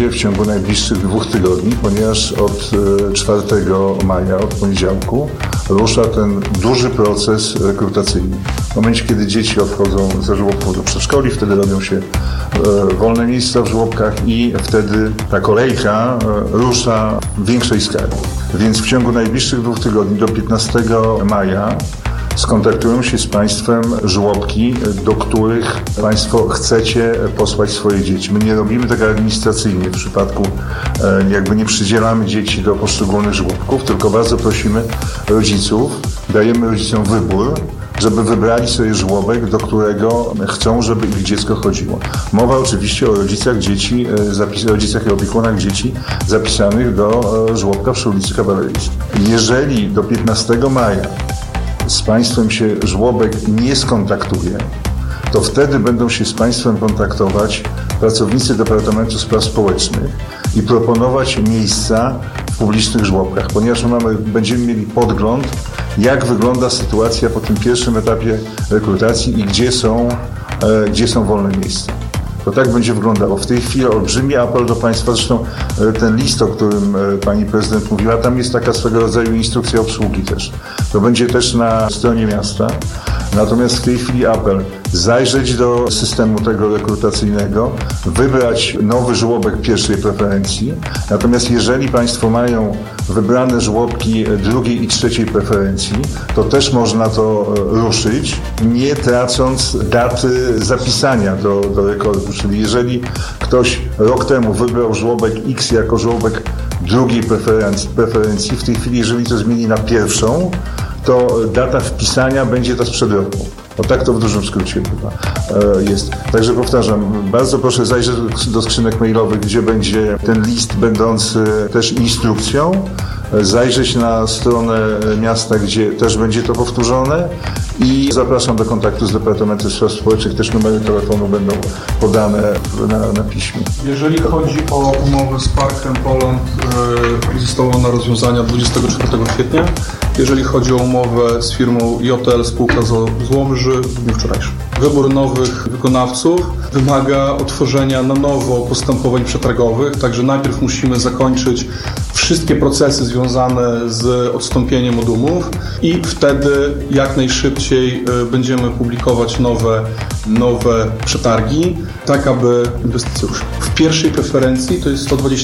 będzie w ciągu najbliższych 2 tygodni, ponieważ od 4 maja, od poniedziałku, rusza ten duży proces rekrutacyjny. W momencie, kiedy dzieci odchodzą ze żłobków do przedszkoli, wtedy robią się wolne miejsca w żłobkach i wtedy ta kolejka rusza w większej skali. Więc w ciągu najbliższych 2 tygodni, do 15 maja, skontaktują się z Państwem żłobki, do których Państwo chcecie posłać swoje dzieci. My nie robimy tego administracyjnie w przypadku, jakby nie przydzielamy dzieci do poszczególnych żłobków, tylko bardzo prosimy rodziców, dajemy rodzicom wybór, żeby wybrali sobie żłobek, do którego chcą, żeby ich dziecko chodziło. Mowa oczywiście o rodzicach i opiekunach dzieci zapisanych do żłobka przy ulicy Kawalerskiej. Jeżeli do 15 maja z Państwem się żłobek nie skontaktuje, to wtedy będą się z Państwem kontaktować pracownicy Departamentu Spraw Społecznych i proponować miejsca w publicznych żłobkach, ponieważ będziemy mieli podgląd, jak wygląda sytuacja po tym pierwszym etapie rekrutacji i gdzie są wolne miejsca. To tak będzie wyglądało. W tej chwili olbrzymi apel do Państwa, zresztą ten list, o którym Pani Prezydent mówiła, tam jest taka swego rodzaju instrukcja obsługi też. To będzie też na stronie miasta. Natomiast w tej chwili apel, zajrzeć do systemu tego rekrutacyjnego, wybrać nowy żłobek pierwszej preferencji. Natomiast jeżeli Państwo mają wybrane żłobki drugiej i trzeciej preferencji, to też można to ruszyć, nie tracąc daty zapisania do rekordu. Czyli jeżeli ktoś rok temu wybrał żłobek X jako żłobek drugiej preferencji, w tej chwili jeżeli to zmieni na pierwszą, to data wpisania będzie ta sprzed roku. O tak to w dużym skrócie chyba jest. Także powtarzam, bardzo proszę zajrzeć do skrzynek mailowych, gdzie będzie ten list będący też instrukcją, zajrzeć na stronę miasta, gdzie też będzie to powtórzone i zapraszam do kontaktu z Departamentem Spraw Społecznych, też numery telefonu będą podane na piśmie. Jeżeli chodzi o umowę z Parkiem Poland, zostały one rozwiązania 24 kwietnia. Jeżeli chodzi o umowę z firmą JL Spółka z Łomży w dniu wczorajszym. Wybór nowych wykonawców wymaga otworzenia na nowo postępowań przetargowych, także najpierw musimy zakończyć wszystkie procesy związane z odstąpieniem od umów i wtedy jak najszybciej będziemy publikować nowe przetargi, tak aby inwestycje ruszyły. W pierwszej preferencji to jest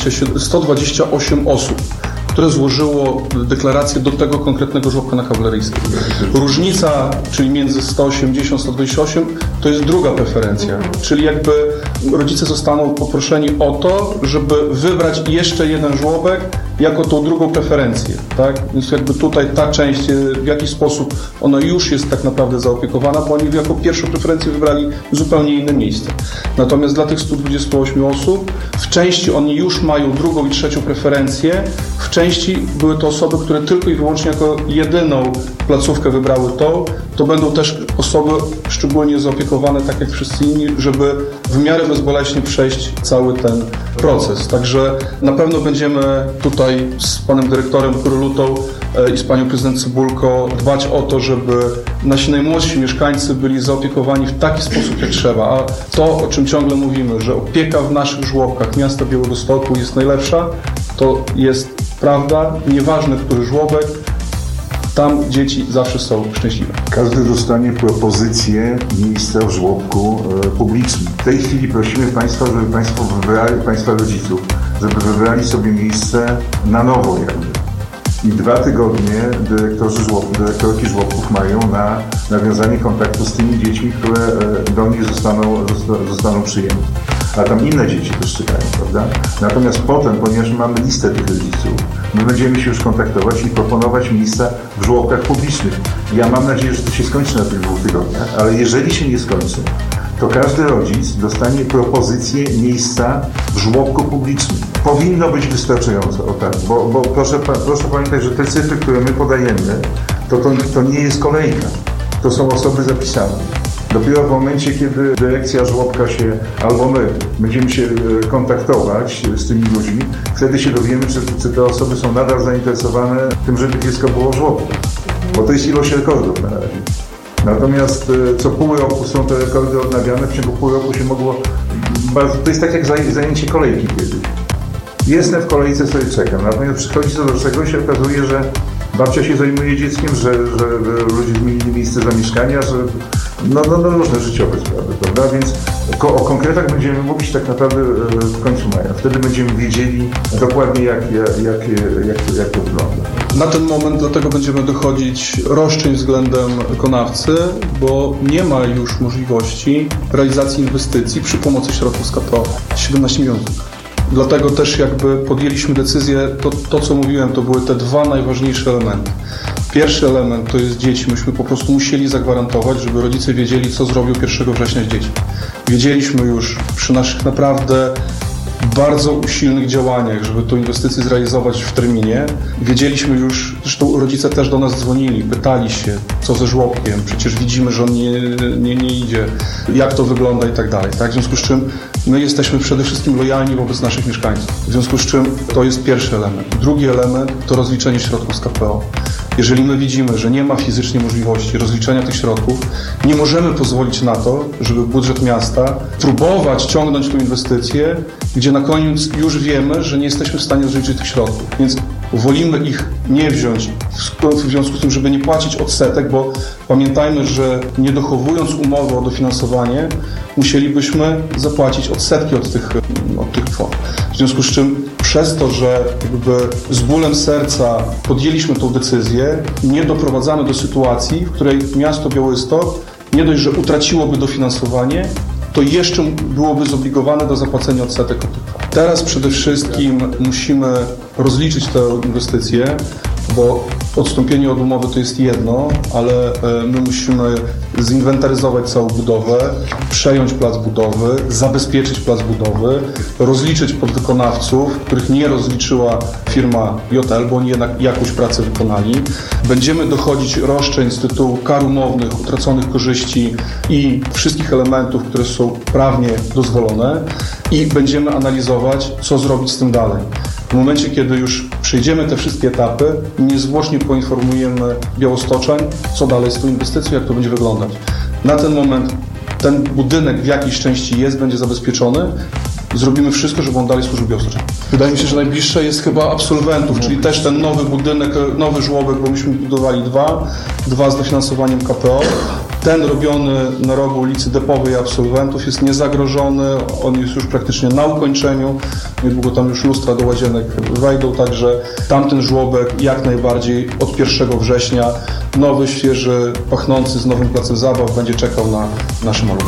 128 osób, które złożyło deklarację do tego konkretnego żłobka na Kawaleryjskiej. Różnica, czyli między 180 a 128, to jest druga preferencja, czyli jakby rodzice zostaną poproszeni o to, żeby wybrać jeszcze jeden żłobek jako tą drugą preferencję, tak? Więc jakby tutaj ta część, w jakiś sposób ona już jest tak naprawdę zaopiekowana, bo oni jako pierwszą preferencję wybrali zupełnie inne miejsce. Natomiast dla tych 128 osób, w części oni już mają drugą i trzecią preferencję, w części były to osoby, które tylko i wyłącznie jako jedyną placówkę wybrały to będą też osoby szczególnie zaopiekowane, tak jak wszyscy inni, żeby w miarę bezboleśnie przejść cały ten proces. Także na pewno będziemy tutaj z panem dyrektorem Kurylutą i z panią prezydent Cybulko dbać o to, żeby nasi najmłodsi mieszkańcy byli zaopiekowani w taki sposób, jak trzeba. A to, o czym ciągle mówimy, że opieka w naszych żłobkach miasta Białegostoku jest najlepsza, to jest prawda. Nieważne, który żłobek, tam dzieci zawsze są szczęśliwe. Każdy dostanie propozycję miejsca w żłobku publicznym. W tej chwili prosimy Państwa, żeby Państwa rodziców, żeby wybrali sobie miejsce na nowo jakby. I 2 tygodnie dyrektorki żłobków mają na nawiązanie kontaktu z tymi dziećmi, które do nich zostaną przyjęte. A tam inne dzieci też czekają, prawda? Natomiast potem, ponieważ mamy listę tych rodziców, my będziemy się już kontaktować i proponować miejsca w żłobkach publicznych. Ja mam nadzieję, że to się skończy na tych 2 tygodniach, ale jeżeli się nie skończy, to każdy rodzic dostanie propozycję miejsca w żłobku publicznym. Powinno być wystarczająco, o tak, bo proszę pamiętać, że te cyfry, które my podajemy, to nie jest kolejka, to są osoby zapisane. Dopiero w momencie, kiedy dyrekcja żłobka się, albo my będziemy się kontaktować z tymi ludźmi, wtedy się dowiemy, czy te osoby są nadal zainteresowane tym, żeby dziecko było w żłobku. Bo to jest ilość rekordów na razie. Natomiast co pół roku są te rekordy odnawiane, w ciągu pół roku się mogło... To jest tak jak zajęcie kolejki kiedyś. Jestem w kolejce, sobie czekam. Natomiast przychodzi to do czegoś się okazuje, że babcia się zajmuje dzieckiem, że ludzie zmienili miejsce zamieszkania, że różne życiowe sprawy, prawda? Więc o konkretach będziemy mówić tak naprawdę w końcu maja. Wtedy będziemy wiedzieli dokładnie, jak to wygląda. Na ten moment dlatego będziemy dochodzić roszczeń względem wykonawcy, bo nie ma już możliwości realizacji inwestycji przy pomocy środków z KPO. 17 milionów. Dlatego też jakby podjęliśmy decyzję, to co mówiłem, to były te dwa najważniejsze elementy. Pierwszy element to jest dzieci. Myśmy po prostu musieli zagwarantować, żeby rodzice wiedzieli, co zrobią 1 września z dziećmi. Wiedzieliśmy już przy naszych naprawdę bardzo usilnych działaniach, żeby tę inwestycję zrealizować w terminie. Wiedzieliśmy już, zresztą rodzice też do nas dzwonili, pytali się, co ze żłobkiem, przecież widzimy, że on nie idzie, jak to wygląda i tak dalej. Tak? W związku z czym my jesteśmy przede wszystkim lojalni wobec naszych mieszkańców. W związku z czym to jest pierwszy element. Drugi element to rozliczenie środków z KPO. Jeżeli my widzimy, że nie ma fizycznie możliwości rozliczenia tych środków, nie możemy pozwolić na to, żeby budżet miasta próbować ciągnąć tę inwestycję, gdzie na koniec już wiemy, że nie jesteśmy w stanie rozliczyć tych środków. Więc wolimy ich nie wziąć w związku z tym, żeby nie płacić odsetek, bo pamiętajmy, że nie dochowując umowy o dofinansowanie, musielibyśmy zapłacić odsetki od tych kwot. W związku z czym przez to, że jakby z bólem serca podjęliśmy tę decyzję, nie doprowadzamy do sytuacji, w której miasto Białystok nie dość, że utraciłoby dofinansowanie, to jeszcze byłoby zobligowane do zapłacenia odsetek od tych kwot. Teraz przede wszystkim musimy rozliczyć tę inwestycję, bo odstąpienie od umowy to jest jedno, ale my musimy zinwentaryzować całą budowę, przejąć plac budowy, zabezpieczyć plac budowy, rozliczyć podwykonawców, których nie rozliczyła firma JL, bo oni jednak jakąś pracę wykonali. Będziemy dochodzić roszczeń z tytułu kar umownych, utraconych korzyści i wszystkich elementów, które są prawnie dozwolone i będziemy analizować, co zrobić z tym dalej. W momencie, kiedy już przejdziemy te wszystkie etapy, niezwłocznie poinformujemy białostoczan, co dalej z tą inwestycją, jak to będzie wyglądać. Na ten moment ten budynek w jakiejś części będzie zabezpieczony. Zrobimy wszystko, żeby on dalej służył białostoczan. Wydaje mi się, że najbliższe jest chyba Absolwentów, czyli też ten nowy budynek, nowy żłobek, bo myśmy budowali dwa z dofinansowaniem KPO. Ten robiony na rogu ulicy Depowej Absolwentów jest niezagrożony, on jest już praktycznie na ukończeniu. Niedługo tam już lustra do łazienek wejdą, także tamten żłobek jak najbardziej od 1 września nowy, świeży, pachnący z nowym placem zabaw będzie czekał na nasze maluchy.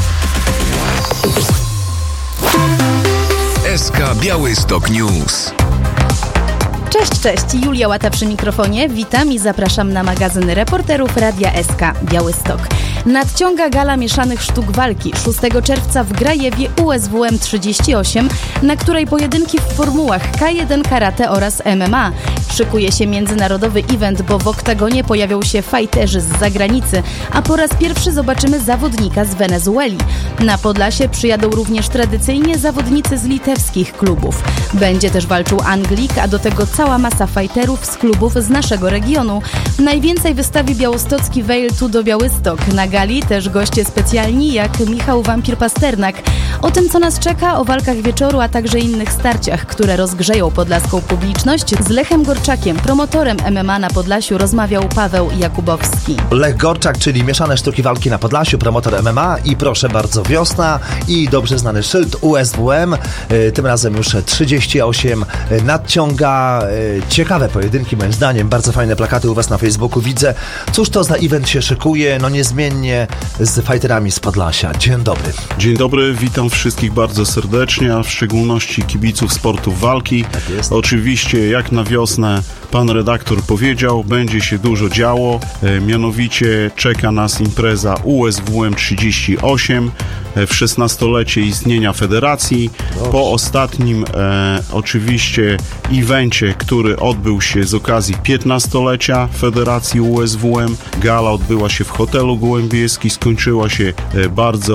SK Białystok News. Cześć, Julia Łata przy mikrofonie. Witam i zapraszam na magazyn reporterów Radia SK Białystok. Nadciąga gala mieszanych sztuk walki 6 czerwca w Grajewie USWM 38, na której pojedynki w formułach K1 Karate oraz MMA. Szykuje się międzynarodowy event, bo w oktagonie pojawią się fajterzy z zagranicy, a po raz pierwszy zobaczymy zawodnika z Wenezueli. Na Podlasie przyjadą również tradycyjnie zawodnicy z litewskich klubów. Będzie też walczył Anglik, a do tego cała masa fajterów z klubów z naszego regionu. Najwięcej wystawi białostocki Veil tu do Białystok. Na gali też goście specjalni jak Michał Wampir-Pasternak. O tym, co nas czeka, o walkach wieczoru, a także innych starciach, które rozgrzeją podlaską publiczność, z Lechem Gorczakiem, promotorem MMA na Podlasiu, rozmawiał Paweł Jakubowski. Lech Gorczak, czyli mieszane sztuki walki na Podlasiu, promotor MMA i proszę bardzo, wiosna i dobrze znany szyld USWM, tym razem już 38 nadciąga. Ciekawe pojedynki moim zdaniem, bardzo fajne plakaty u Was na Facebooku widzę. Cóż to za event się szykuje? No niezmiennie z fajterami z Podlasia. Dzień dobry. Dzień dobry, witam wszystkich bardzo serdecznie, a w szczególności kibiców sportów walki. Tak jest. Oczywiście jak na wiosnę pan redaktor powiedział, będzie się dużo działo, mianowicie czeka nas impreza USWM 38 w 16-lecie istnienia federacji. Dobrze. Po ostatnim oczywiście evencie, który odbył się z okazji 15-lecia Federacji USWM, gala odbyła się w hotelu Gołębieski, skończyła się bardzo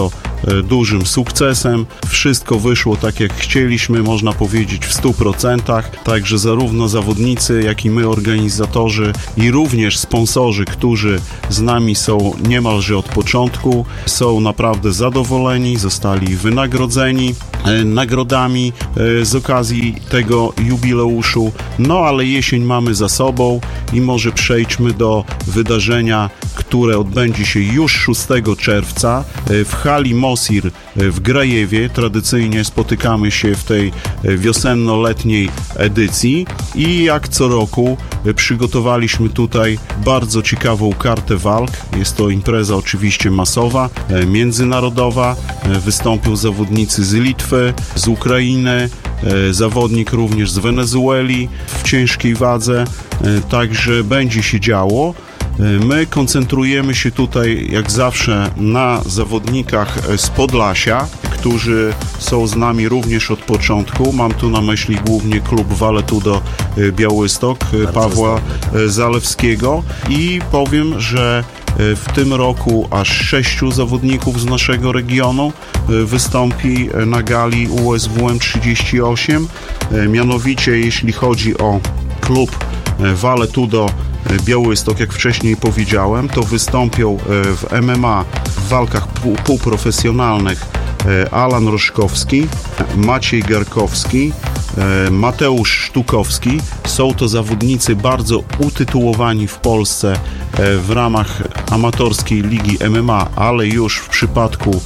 dużym sukcesem. Wszystko wyszło tak, jak chcieliśmy, można powiedzieć w 100%. Także zarówno zawodnicy, jak i my, organizatorzy i również sponsorzy, którzy z nami są niemalże od początku, są naprawdę zadowoleni, zostali wynagrodzeni nagrodami z okazji tego jubileuszu. No ale jesień mamy za sobą i może przejdźmy do wydarzenia, które odbędzie się już 6 czerwca w hali Mosir w Grajewie. Tradycyjnie spotykamy się w tej wiosenno-letniej edycji i jak co roku przygotowaliśmy tutaj bardzo ciekawą kartę walk. Jest to impreza oczywiście masowa, międzynarodowa. Wystąpią zawodnicy z Litwy, z Ukrainy, zawodnik również z Wenezueli w ciężkiej wadze, także będzie się działo. My koncentrujemy się tutaj jak zawsze na zawodnikach z Podlasia, którzy są z nami również od początku. Mam tu na myśli głównie klub Vale-Tudo Białystok Pawła Zalewskiego i powiem, że w tym roku aż 6 zawodników z naszego regionu wystąpi na gali USWM 38. Mianowicie jeśli chodzi o klub Vale-Tudo Białystok, jak wcześniej powiedziałem, to wystąpią w MMA w walkach półprofesjonalnych Alan Roszkowski, Maciej Garkowski, Mateusz Sztukowski. Są to zawodnicy bardzo utytułowani w Polsce w ramach amatorskiej ligi MMA, ale już w przypadku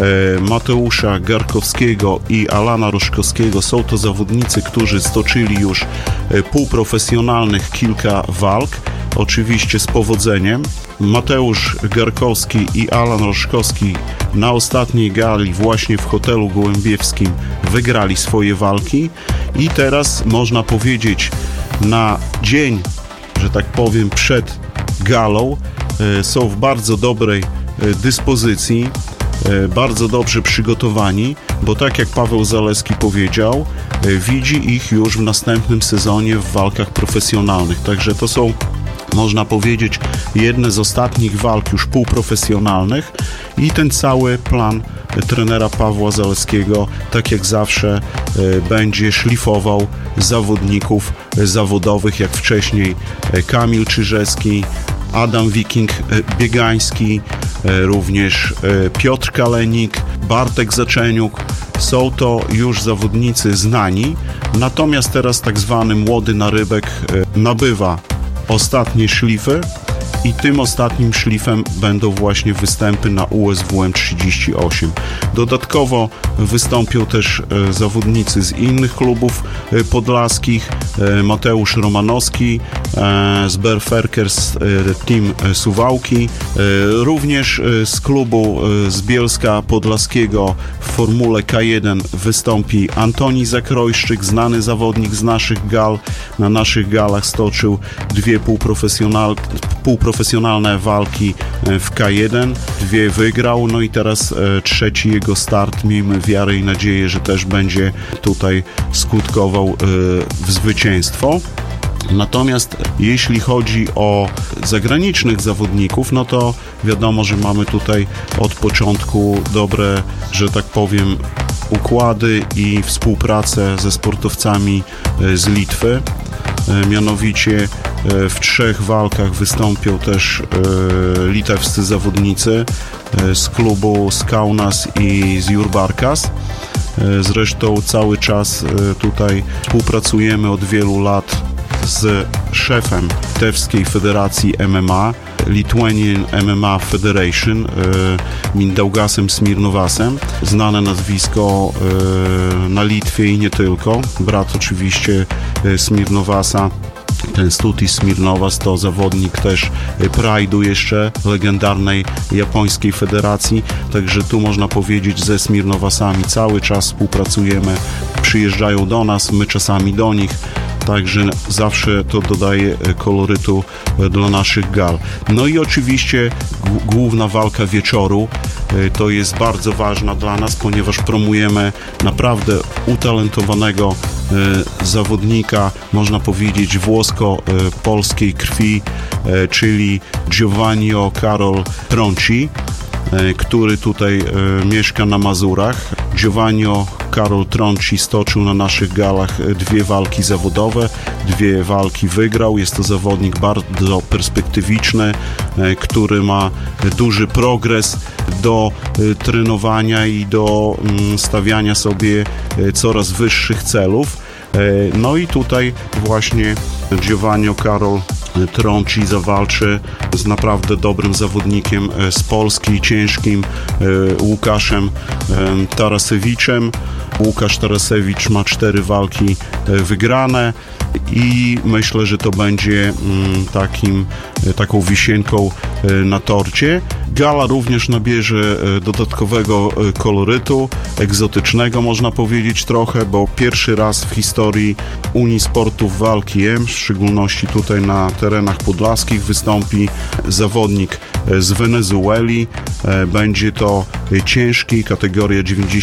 Mateusza Garkowskiego i Alana Roszkowskiego są to zawodnicy, którzy stoczyli już półprofesjonalnych kilka walk, oczywiście z powodzeniem. Mateusz Garkowski i Alan Roszkowski na ostatniej gali właśnie w hotelu Gołębiewskim wygrali swoje walki i teraz można powiedzieć na dzień, że tak powiem, przed galą są w bardzo dobrej dyspozycji, bardzo dobrze przygotowani, bo tak jak Paweł Zaleski powiedział, widzi ich już w następnym sezonie w walkach profesjonalnych. Także to są, można powiedzieć, jedne z ostatnich walk już półprofesjonalnych i ten cały plan trenera Pawła Zaleskiego, tak jak zawsze, będzie szlifował zawodników zawodowych, jak wcześniej Kamil Czyżewski, Adam Wiking Biegański, również Piotr Kalenik, Bartek Zaczeniuk. Są to już zawodnicy znani, natomiast teraz tak zwany młody narybek nabywa ostatnie szlify i tym ostatnim szlifem będą właśnie występy na USWM 38. Dodatkowo wystąpią też zawodnicy z innych klubów podlaskich. Mateusz Romanowski z Berserkers Team Suwałki. Również z klubu z Bielska Podlaskiego w formule K1 wystąpi Antoni Zakrojszczyk, znany zawodnik z naszych gal. Na naszych galach stoczył 2 półprofesjonalne walki w K1, 2 wygrał, no i teraz 3 jego start. Miejmy wiarę i nadzieję, że też będzie tutaj skutkował w zwycięstwo. Natomiast jeśli chodzi o zagranicznych zawodników, no to wiadomo, że mamy tutaj od początku dobre, że tak powiem, układy i współpracę ze sportowcami z Litwy. Mianowicie w 3 walkach wystąpią też litewscy zawodnicy z klubu z Kaunas i z Jurbarkas. Zresztą cały czas tutaj współpracujemy od wielu lat z szefem Litewskiej Federacji MMA, Lithuanian MMA Federation, Mindaugasem Smirnovasem. Znane nazwisko na Litwie i nie tylko. Brat oczywiście Smirnovasa, ten Stutis Smirnovas, to zawodnik też Pride'u jeszcze, legendarnej japońskiej federacji. Także tu można powiedzieć, ze Smirnovasami cały czas współpracujemy. Przyjeżdżają do nas, my czasami do nich. Także zawsze to dodaje kolorytu dla naszych gal. No i oczywiście główna walka wieczoru to jest bardzo ważna dla nas, ponieważ promujemy naprawdę utalentowanego zawodnika, można powiedzieć włosko-polskiej krwi, czyli Giovanni Karol Tronci. który tutaj mieszka na Mazurach. Giovanni Karol Tronci stoczył na naszych galach 2 walki zawodowe, 2 walki wygrał. Jest to zawodnik bardzo perspektywiczny, który ma duży progres do trenowania i do stawiania sobie coraz wyższych celów. No i tutaj właśnie Giovanni Karol Tronci zawalczy z naprawdę dobrym zawodnikiem z Polski, ciężkim Łukaszem Tarasewiczem. Łukasz Tarasewicz ma 4 walki wygrane i myślę, że to będzie taką wisienką na torcie. Gala również nabierze dodatkowego kolorytu, egzotycznego można powiedzieć trochę, bo pierwszy raz w historii Unii Sportów Walki M, w szczególności tutaj na terenach podlaskich, wystąpi zawodnik z Wenezueli. Będzie to ciężki, kategoria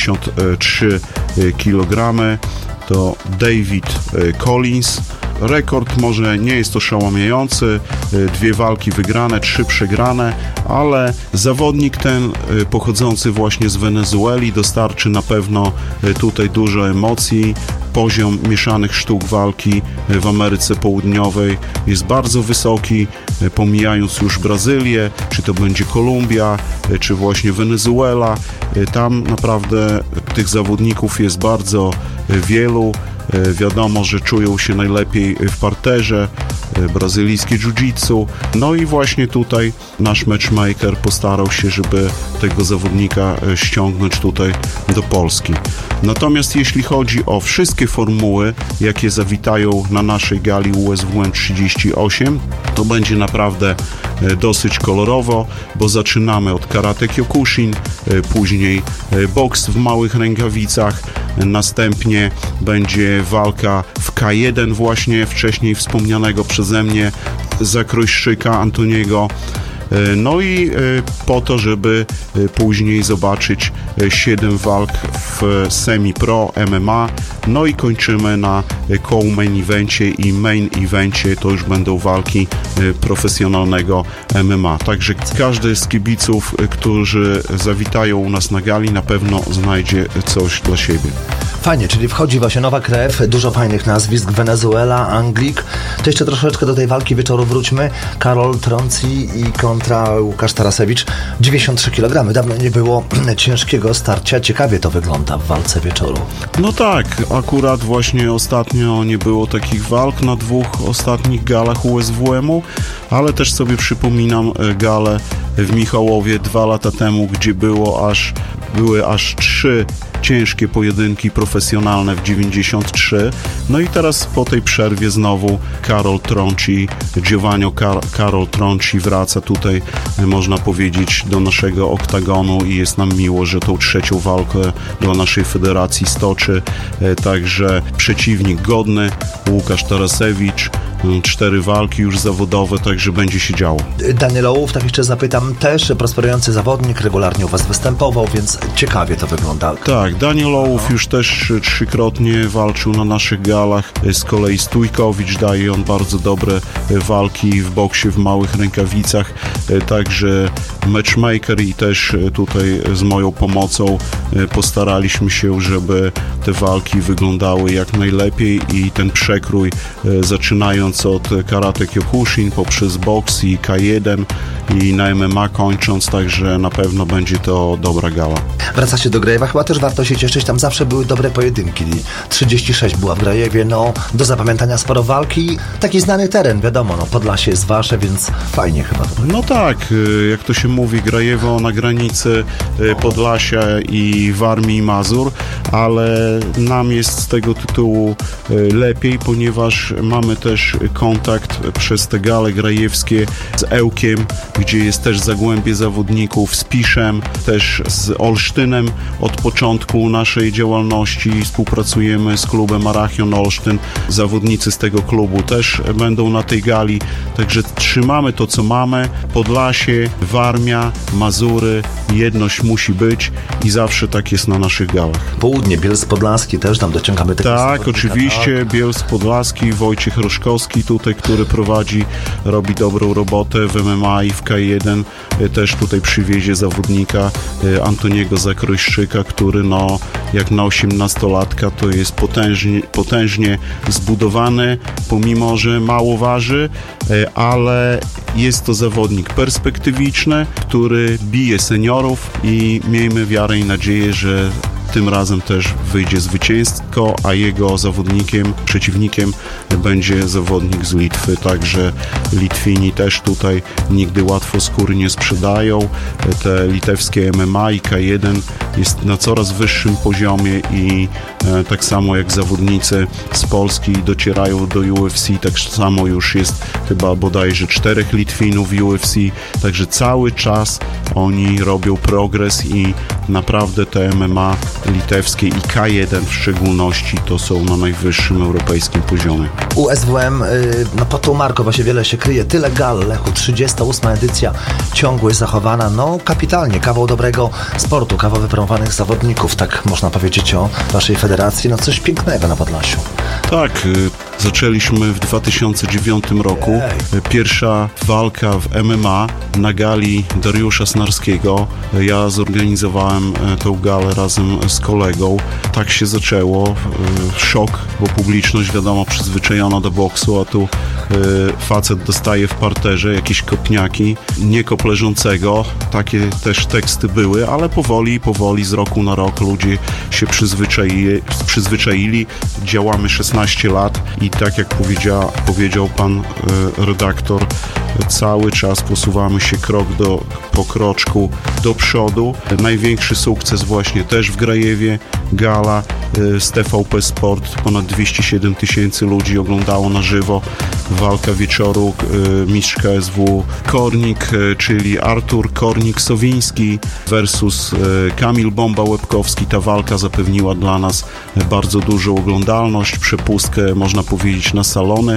93 kg. To David Collins. Rekord może nie jest oszałamiający, 2 walki wygrane, 3 przegrane, ale zawodnik ten pochodzący właśnie z Wenezueli dostarczy na pewno tutaj dużo emocji. Poziom mieszanych sztuk walki w Ameryce Południowej jest bardzo wysoki, pomijając już Brazylię, czy to będzie Kolumbia, czy właśnie Wenezuela. Tam naprawdę tych zawodników jest bardzo wielu. Wiadomo, że czują się najlepiej w parterze, brazylijskie jiu-jitsu. No i właśnie tutaj nasz matchmaker postarał się, żeby tego zawodnika ściągnąć tutaj do Polski. Natomiast jeśli chodzi o wszystkie formuły, jakie zawitają na naszej gali USWM 38, to będzie naprawdę dosyć kolorowo, bo zaczynamy od karate kyokushin, później boks w małych rękawicach, następnie będzie walka w K1 właśnie wcześniej wspomnianego przeze mnie zakrojszczyka Antoniego. No i po to, żeby później zobaczyć 7 walk w semi-pro MMA. No i kończymy na co-main evencie i main evencie. To już będą walki profesjonalnego MMA. Także każdy z kibiców, którzy zawitają u nas na gali, na pewno znajdzie coś dla siebie. Fajnie, czyli wchodzi właśnie nowa krew, dużo fajnych nazwisk, Wenezuela, Anglik. To jeszcze troszeczkę do tej walki wieczoru wróćmy. Karol Tronci i kontra Łukasz Tarasewicz. 93 kg. Dawno nie było ciężkiego starcia. Ciekawie to wygląda w walce wieczoru. No tak, akurat właśnie ostatnio nie było takich walk na 2 ostatnich galach USWM-u, ale też sobie przypominam galę w Michałowie 2 lata temu, gdzie były aż 3 ciężkie pojedynki profesjonalne w 93. No i teraz po tej przerwie znowu Karol Tronci, Giovanni Karol Tronci wraca tutaj, można powiedzieć, do naszego oktagonu i jest nam miło, że tą 3. walkę dla naszej federacji stoczy. Także przeciwnik godny, Łukasz Tarasewicz, 4 walki już zawodowe, także będzie się działo. Daniel Ołów, tak jeszcze zapytam, też prosperujący zawodnik, regularnie u Was występował, więc ciekawie to wygląda. Tak, Daniel Ołów już też 3-krotnie walczył na naszych galach. Z kolei Stójkowicz daje on bardzo dobre walki w boksie w małych rękawicach, także matchmaker i też tutaj z moją pomocą postaraliśmy się, żeby te walki wyglądały jak najlepiej i ten przekrój, zaczynając od karate kyokushin poprzez boks i K1 i na MMA kończąc, także na pewno będzie to dobra gala. Wracacie do Grajewa, chyba też warto się cieszyć, tam zawsze były dobre pojedynki. 36 była w Grajewie, no do zapamiętania sporo walki, taki znany teren, wiadomo, no Podlasie jest wasze, więc fajnie chyba. No tak, jak to się mówi, Grajewo na granicy Podlasia i Warmii i Mazur, ale nam jest z tego tytułu lepiej, ponieważ mamy też kontakt przez te gale grajewskie z Ełkiem, gdzie jest też zagłębie zawodników, z Piszem, też z Olsztynem. Od początku naszej działalności współpracujemy z klubem Arachion Olsztyn. Zawodnicy z tego klubu też będą na tej gali, także trzymamy to, co mamy. Podlasie, Warmia, Mazury, jedność musi być i zawsze tak jest na naszych galach. Południe, Bielsk Podlaski też tam dociągamy tego. Tak, oczywiście, tak. Bielsk Podlaski, Wojciech Roszkowski tutaj, który robi dobrą robotę w MMA i w K1 też tutaj przywiezie zawodnika Antoniego Zakrojszczyka, który jak na 18-latka to jest potężnie zbudowany, pomimo że mało waży, ale jest to zawodnik perspektywiczny, który bije seniorów i miejmy wiarę i nadzieję, że tym razem też wyjdzie zwycięsko, a jego przeciwnikiem będzie zawodnik z Litwy, także Litwini też tutaj nigdy łatwo skóry nie sprzedają. Te litewskie MMA i K1 jest na coraz wyższym poziomie i tak samo jak zawodnicy z Polski docierają do UFC, tak samo już jest chyba bodajże 4 Litwinów w UFC, także cały czas oni robią progres i naprawdę te MMA litewskie i K1 w szczególności to są na najwyższym europejskim poziomie. USWM, pod tą marką właśnie wiele się kryje. Tyle gal, Lechu, 38. edycja, ciągłość zachowana, kapitalnie, kawał dobrego sportu, kawał wypromowanych zawodników, tak można powiedzieć o waszej federacji, coś pięknego na Podlasiu. Tak, zaczęliśmy w 2009 roku. Pierwsza walka w MMA na gali Dariusza Snarskiego. Ja zorganizowałem tą galę razem z kolegą. Tak się zaczęło. Szok, bo publiczność wiadomo przyzwyczajona do boksu, a tu facet dostaje w parterze jakieś kopniaki, nie kop leżącego. Takie też teksty były, ale powoli z roku na rok ludzie się przyzwyczaili. Działamy 16 lat i tak jak powiedział pan redaktor, cały czas posuwamy się krok po kroczku do przodu. Największy sukces właśnie też w Grajewie, gala z TVP Sport. Ponad 207 000 ludzi oglądało na żywo. Walka wieczoru, mistrz KSW Kornik, czyli Artur Kornik-Sowiński versus Kamil Bomba-Łebkowski. Ta walka zapewniła dla nas bardzo dużą oglądalność, przepustkę można powiedzieć na salony.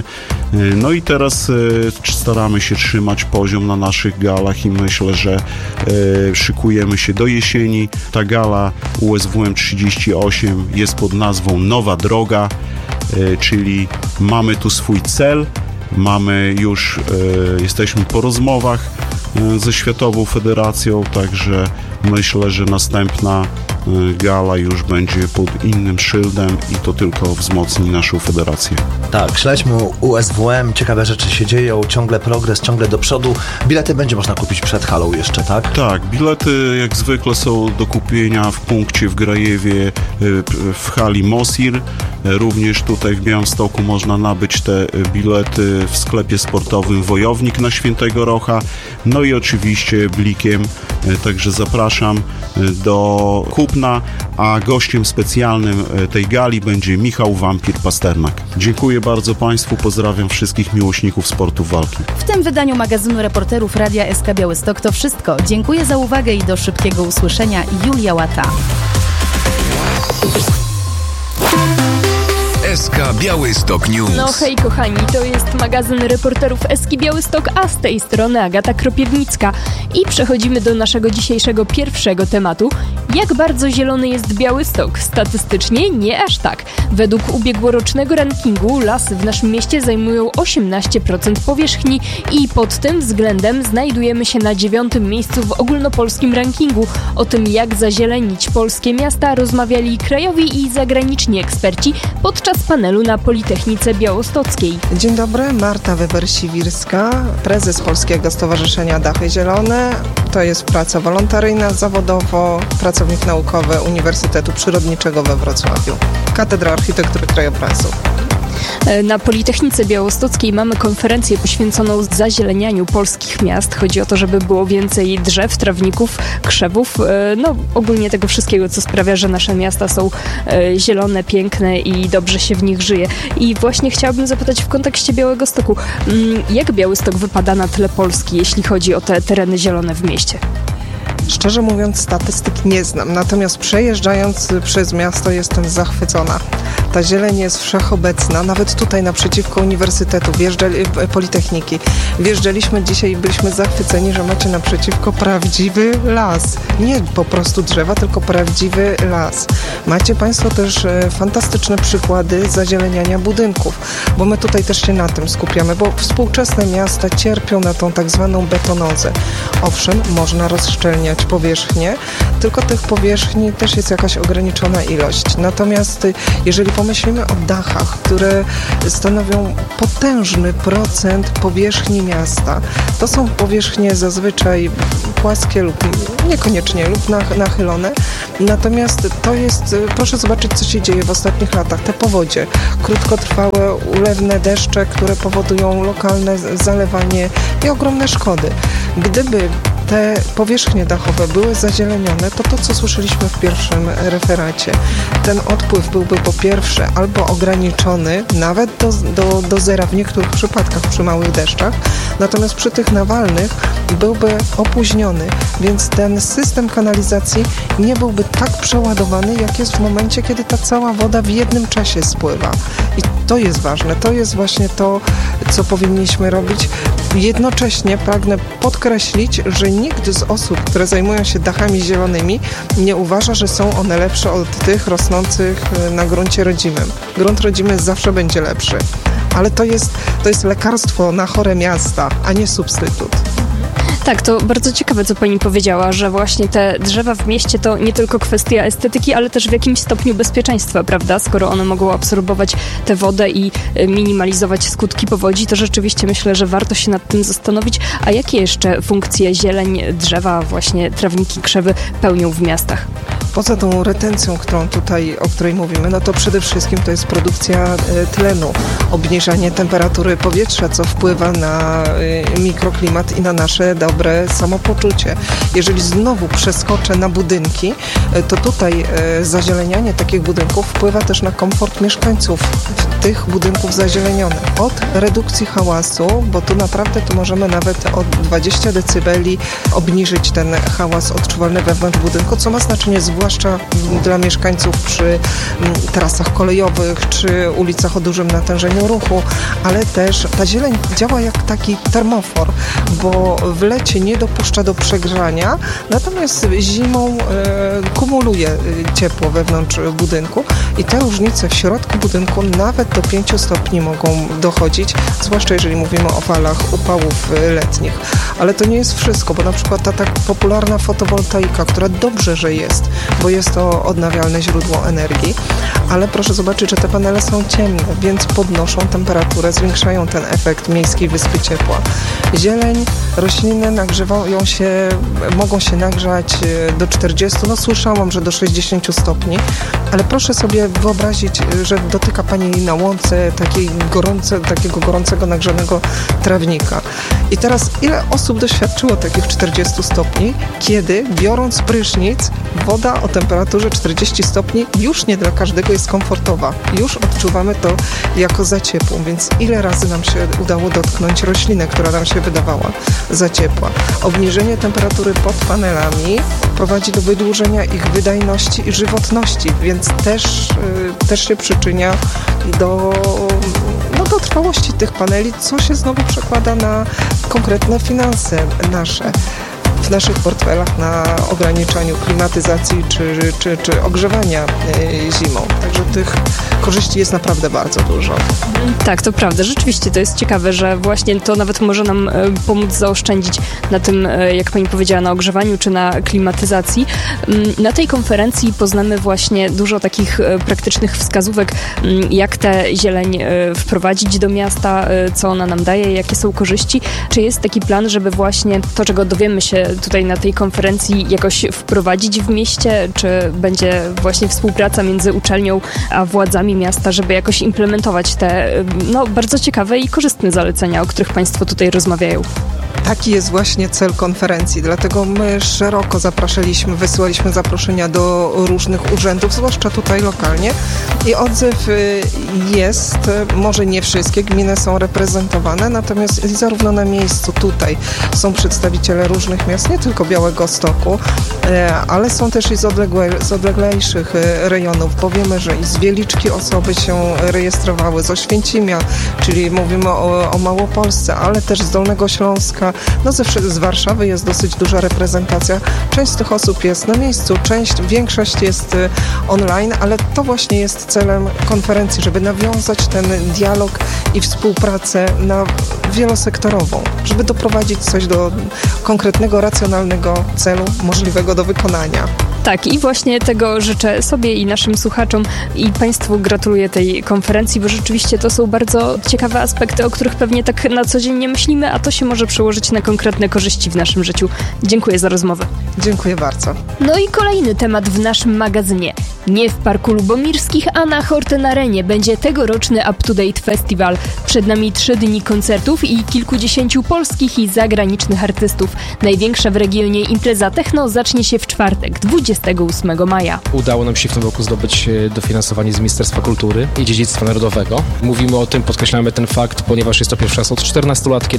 I teraz staramy się trzymać poziom na naszych galach i myślę, że szykujemy się do jesieni. Ta gala USWM 38 jest pod nazwą Nowa Droga, czyli mamy tu swój cel, jesteśmy po rozmowach ze Światową Federacją, także myślę, że następna gala już będzie pod innym szyldem i to tylko wzmocni naszą federację. Tak, śledźmy USWM, ciekawe rzeczy się dzieją, ciągle progres, ciągle do przodu. Bilety będzie można kupić przed halą jeszcze, tak? Tak, bilety jak zwykle są do kupienia w punkcie w Grajewie w hali Mosir. Również tutaj w Białymstoku można nabyć te bilety w sklepie sportowym Wojownik na Świętego Rocha. I oczywiście Blikiem, także zapraszam do kupna, a gościem specjalnym tej gali będzie Michał Wampir Pasternak. Dziękuję bardzo Państwu, pozdrawiam wszystkich miłośników sportów walki. W tym wydaniu magazynu reporterów Radia SK Białystok to wszystko. Dziękuję za uwagę i do szybkiego usłyszenia. Julia Łata. SK Białystok News. Hej kochani, to jest magazyn reporterów SK Białystok, a z tej strony Agata Kropiewnicka. I przechodzimy do naszego dzisiejszego pierwszego tematu. Jak bardzo zielony jest Białystok? Statystycznie nie aż tak. Według ubiegłorocznego rankingu lasy w naszym mieście zajmują 18% powierzchni i pod tym względem znajdujemy się na 9. miejscu w ogólnopolskim rankingu. O tym, jak zazielenić polskie miasta, rozmawiali krajowi i zagraniczni eksperci podczas panelu na Politechnice Białostockiej. Dzień dobry, Marta Weber-Siwirska, prezes Polskiego Stowarzyszenia Dachy Zielone. To jest praca wolontaryjna, zawodowo pracownik naukowy Uniwersytetu Przyrodniczego we Wrocławiu. Katedra Architektury Krajobrazu. Na Politechnice Białostockiej mamy konferencję poświęconą zazielenianiu polskich miast. Chodzi o to, żeby było więcej drzew, trawników, krzewów, ogólnie tego wszystkiego, co sprawia, że nasze miasta są zielone, piękne i dobrze się w nich żyje. I właśnie chciałabym zapytać w kontekście Białegostoku, jak Białystok wypada na tle Polski, jeśli chodzi o te tereny zielone w mieście? Szczerze mówiąc, statystyk nie znam, natomiast przejeżdżając przez miasto jestem zachwycona. Ta zieleń jest wszechobecna, nawet tutaj naprzeciwko Uniwersytetu, Politechniki. Wjeżdżaliśmy dzisiaj i byliśmy zachwyceni, że macie naprzeciwko prawdziwy las. Nie po prostu drzewa, tylko prawdziwy las. Macie Państwo też fantastyczne przykłady zazieleniania budynków, bo my tutaj też się na tym skupiamy, bo współczesne miasta cierpią na tą tak zwaną betonozę. Owszem, można rozszczelniać powierzchnię, tylko tych powierzchni też jest jakaś ograniczona ilość. Natomiast jeżeli pomyślimy o dachach, które stanowią potężny procent powierzchni miasta, to są powierzchnie zazwyczaj płaskie lub niekoniecznie lub nachylone. Natomiast to jest, proszę zobaczyć, co się dzieje w ostatnich latach. Te powodzie, krótkotrwałe, ulewne deszcze, które powodują lokalne zalewanie i ogromne szkody. Gdyby te powierzchnie dachowe były zazielenione, to co słyszeliśmy w pierwszym referacie, ten odpływ byłby po pierwsze albo ograniczony nawet do zera w niektórych przypadkach przy małych deszczach, natomiast przy tych nawalnych byłby opóźniony, więc ten system kanalizacji nie byłby tak przeładowany, jak jest w momencie, kiedy ta cała woda w jednym czasie spływa. I to jest ważne, to jest właśnie to, co powinniśmy robić. Jednocześnie pragnę podkreślić, że nikt z osób, które zajmują się dachami zielonymi, nie uważa, że są one lepsze od tych rosnących na gruncie rodzimym. Grunt rodzimy zawsze będzie lepszy, ale to jest lekarstwo na chore miasta, a nie substytut. Tak, to bardzo ciekawe, co pani powiedziała, że właśnie te drzewa w mieście to nie tylko kwestia estetyki, ale też w jakimś stopniu bezpieczeństwa, prawda? Skoro one mogą absorbować tę wodę i minimalizować skutki powodzi, to rzeczywiście myślę, że warto się nad tym zastanowić. A jakie jeszcze funkcje zieleń, drzewa, właśnie trawniki, krzewy pełnią w miastach? Poza tą retencją, o której mówimy, no to przede wszystkim to jest produkcja tlenu, obniżanie temperatury powietrza, co wpływa na mikroklimat i na nasze dobre samopoczucie. Jeżeli znowu przeskoczę na budynki, to tutaj zazielenianie takich budynków wpływa też na komfort mieszkańców tych budynków zazielenionych. Od redukcji hałasu, bo tu naprawdę możemy nawet o 20 decybeli obniżyć ten hałas odczuwalny wewnątrz budynku, co ma znaczenie zwłaszcza dla mieszkańców przy trasach kolejowych czy ulicach o dużym natężeniu ruchu, ale też ta zieleń działa jak taki termofor, bo w lecie nie dopuszcza do przegrzania, natomiast zimą kumuluje ciepło wewnątrz budynku i te różnice w środku budynku nawet do 5 stopni mogą dochodzić, zwłaszcza jeżeli mówimy o falach upałów letnich. Ale to nie jest wszystko, bo na przykład ta tak popularna fotowoltaika, która dobrze, że jest, bo jest to odnawialne źródło energii, ale proszę zobaczyć, że te panele są ciemne, więc podnoszą temperaturę, zwiększają ten efekt miejskiej wyspy ciepła. Zieleń, rośliny mogą się nagrzać do 40, słyszałam, że do 60 stopni, ale proszę sobie wyobrazić, że dotyka Pani na łące takiego gorącego, nagrzanego trawnika. I teraz ile osób doświadczyło takich 40 stopni, kiedy biorąc prysznic, woda o temperaturze 40 stopni już nie dla każdego jest komfortowa. Już odczuwamy to jako za ciepłą, więc ile razy nam się udało dotknąć roślinę, która nam się wydawała za ciepła. Obniżenie temperatury pod panelami prowadzi do wydłużenia ich wydajności i żywotności, więc też się przyczynia do trwałości tych paneli, co się znowu przekłada na konkretne finanse nasze. W naszych portfelach na ograniczaniu klimatyzacji czy ogrzewania zimą. Także tych korzyści jest naprawdę bardzo dużo. Tak, to prawda. Rzeczywiście to jest ciekawe, że właśnie to nawet może nam pomóc zaoszczędzić na tym, jak pani powiedziała, na ogrzewaniu czy na klimatyzacji. Na tej konferencji poznamy właśnie dużo takich praktycznych wskazówek, jak tę zieleń wprowadzić do miasta, co ona nam daje, jakie są korzyści. Czy jest taki plan, żeby właśnie to, czego dowiemy się tutaj na tej konferencji, jakoś wprowadzić w mieście? Czy będzie właśnie współpraca między uczelnią a władzami miasta, żeby jakoś implementować te bardzo ciekawe i korzystne zalecenia, o których Państwo tutaj rozmawiają? Taki jest właśnie cel konferencji, dlatego my szeroko wysyłaliśmy zaproszenia do różnych urzędów, zwłaszcza tutaj lokalnie i odzew jest, może nie wszystkie gminy są reprezentowane, natomiast zarówno na miejscu tutaj są przedstawiciele różnych miast, nie tylko Białegostoku, ale są też i z odleglejszych rejonów, bo wiemy, że i z Wieliczki osoby się rejestrowały, z Oświęcimia, czyli mówimy o Małopolsce, ale też z Dolnego Śląska, z Warszawy jest dosyć duża reprezentacja. Część z tych osób jest na miejscu, większość jest online, ale to właśnie jest celem konferencji, żeby nawiązać ten dialog i współpracę wielosektorową, żeby doprowadzić coś do konkretnego, racjonalnego celu możliwego do wykonania. Tak, i właśnie tego życzę sobie i naszym słuchaczom i Państwu gratuluję tej konferencji, bo rzeczywiście to są bardzo ciekawe aspekty, o których pewnie tak na co dzień nie myślimy, a to się może przełożyć na konkretne korzyści w naszym życiu. Dziękuję za rozmowę. Dziękuję bardzo. No i kolejny temat w naszym magazynie. Nie w Parku Lubomirskich, a na Horten Arenie będzie tegoroczny Up to Date Festival. Przed nami 3 dni koncertów i kilkudziesięciu polskich i zagranicznych artystów. Największa w regionie impreza techno zacznie się w czwartek, 28 maja. Udało nam się w tym roku zdobyć dofinansowanie z Ministerstwa Kultury i Dziedzictwa Narodowego. Mówimy o tym, podkreślamy ten fakt, ponieważ jest to pierwszy raz od 14 lat,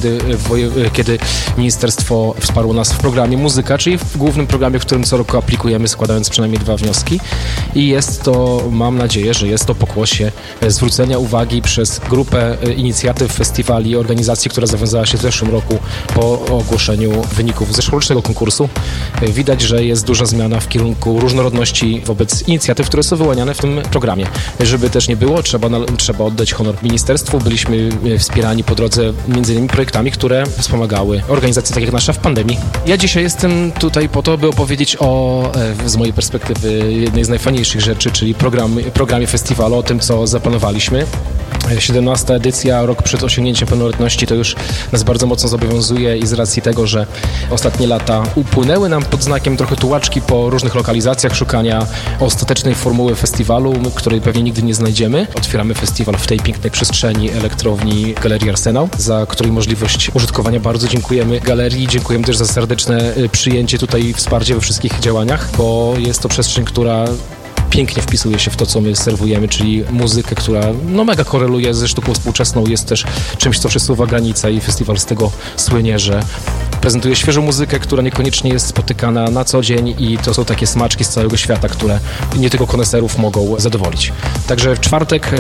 kiedy ministerstwo wsparło nas w programie Muzyka, czyli w głównym programie, w którym co roku aplikujemy, składając przynajmniej 2 wnioski. I jest to, mam nadzieję, że jest to pokłosie zwrócenia uwagi przez grupę inicjatyw, festiwali, organizacji, która zawiązała się w zeszłym roku po ogłoszeniu wyników zeszłorocznego konkursu. Widać, że jest duża zmiana w kierunku różnorodności wobec inicjatyw, które są wyłaniane w tym programie. Żeby też nie było, trzeba oddać honor ministerstwu. Byliśmy wspierani po drodze m.in. projektami, które wspomagały organizacje takie jak nasza w pandemii. Ja dzisiaj jestem tutaj po to, by opowiedzieć z mojej perspektywy, jednej z najfajniejszych rzeczy, czyli programie festiwalu, o tym, co zaplanowaliśmy. 17. edycja, rok przed osiągnięciem pełnoletności, to już nas bardzo mocno zobowiązuje i z racji tego, że ostatnie lata upłynęły nam pod znakiem trochę tułaczki po różnych lokalizacjach, szukania ostatecznej formuły festiwalu, której pewnie nigdy nie znajdziemy. Otwieramy festiwal w tej pięknej przestrzeni elektrowni Galerii Arsenał, za której możliwość użytkowania bardzo dziękujemy galerii. Dziękujemy też za serdeczne przyjęcie tutaj i wsparcie we wszystkich działaniach, bo jest to przestrzeń, która pięknie wpisuje się w to, co my serwujemy, czyli muzykę, która mega koreluje ze sztuką współczesną, jest też czymś, co przesuwa granice i festiwal z tego słynie, że prezentuje świeżą muzykę, która niekoniecznie jest spotykana na co dzień i to są takie smaczki z całego świata, które nie tylko koneserów mogą zadowolić. Także w czwartek,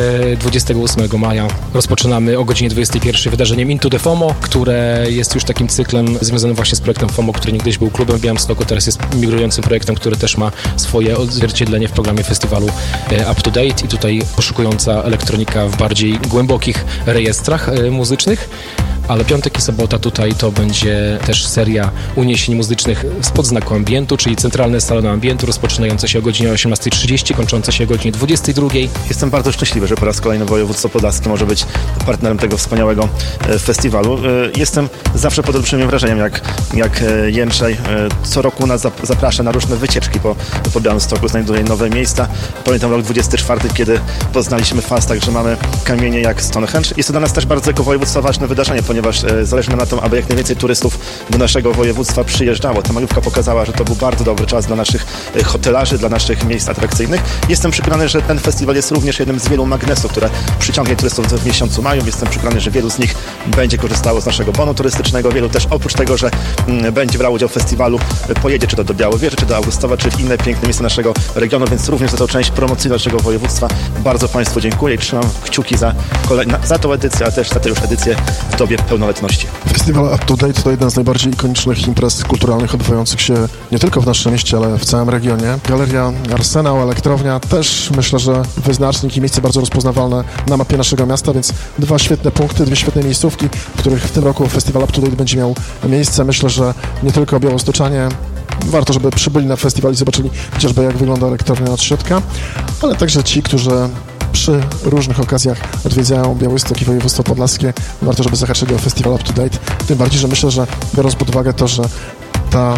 28 maja rozpoczynamy o godzinie 21 wydarzeniem Into the FOMO, które jest już takim cyklem związanym właśnie z projektem FOMO, który niegdyś był klubem w Białymstoku, teraz jest migrującym projektem, który też ma swoje odzwierciedlenie w programie festiwalu Up to Date i tutaj poszukująca elektronika w bardziej głębokich rejestrach muzycznych. Ale piątek i sobota tutaj to będzie też seria uniesień muzycznych spod znaku ambientu, czyli centralne salony ambientu, rozpoczynające się o godzinie 18:30, kończące się o godzinie 22:00. Jestem bardzo szczęśliwy, że po raz kolejny województwo podlaskie może być partnerem tego wspaniałego festiwalu. Jestem zawsze pod olbrzymim wrażeniem, jak Jędrzej co roku nas zaprasza na różne wycieczki po Białymstoku, znajduje nowe miejsca. Pamiętam rok 24, kiedy poznaliśmy Fastach, że mamy kamienie jak Stonehenge. Jest to dla nas też bardzo jako województwo ważne wydarzenie, ponieważ zależy nam na tym, aby jak najwięcej turystów do naszego województwa przyjeżdżało. Ta majówka pokazała, że to był bardzo dobry czas dla naszych hotelarzy, dla naszych miejsc atrakcyjnych. Jestem przekonany, że ten festiwal jest również jednym z wielu magnesów, które przyciągnie turystów w miesiącu maju. Jestem przekonany, że wielu z nich będzie korzystało z naszego bonu turystycznego. Wielu też oprócz tego, że będzie brało udział w festiwalu, pojedzie czy to do Białowieży, czy do Augustowa, czy w inne piękne miejsca naszego regionu, więc również za tą część promocyjną naszego województwa bardzo Państwu dziękuję i trzymam kciuki za tą edycję, a też za tę już edycję w dobie pełnoletności. Festiwal Up to Date to jedna z najbardziej ikonicznych imprez kulturalnych odbywających się nie tylko w naszym mieście, ale w całym regionie. Galeria Arsenał, elektrownia też myślę, że wyznacznik i miejsce bardzo rozpoznawalne na mapie naszego miasta, więc 2 świetne punkty, 2 świetne miejscówki, w których w tym roku Festiwal Up to Date będzie miał miejsce. Myślę, że nie tylko białostoczanie warto, żeby przybyli na festiwal i zobaczyli chociażby jak wygląda elektrownia od środka, ale także ci, którzy przy różnych okazjach odwiedzają Białystok i województwo podlaskie, warto, żeby zahaczyli o Festiwal Up to Date. Tym bardziej, że myślę, że biorąc pod uwagę to, że ta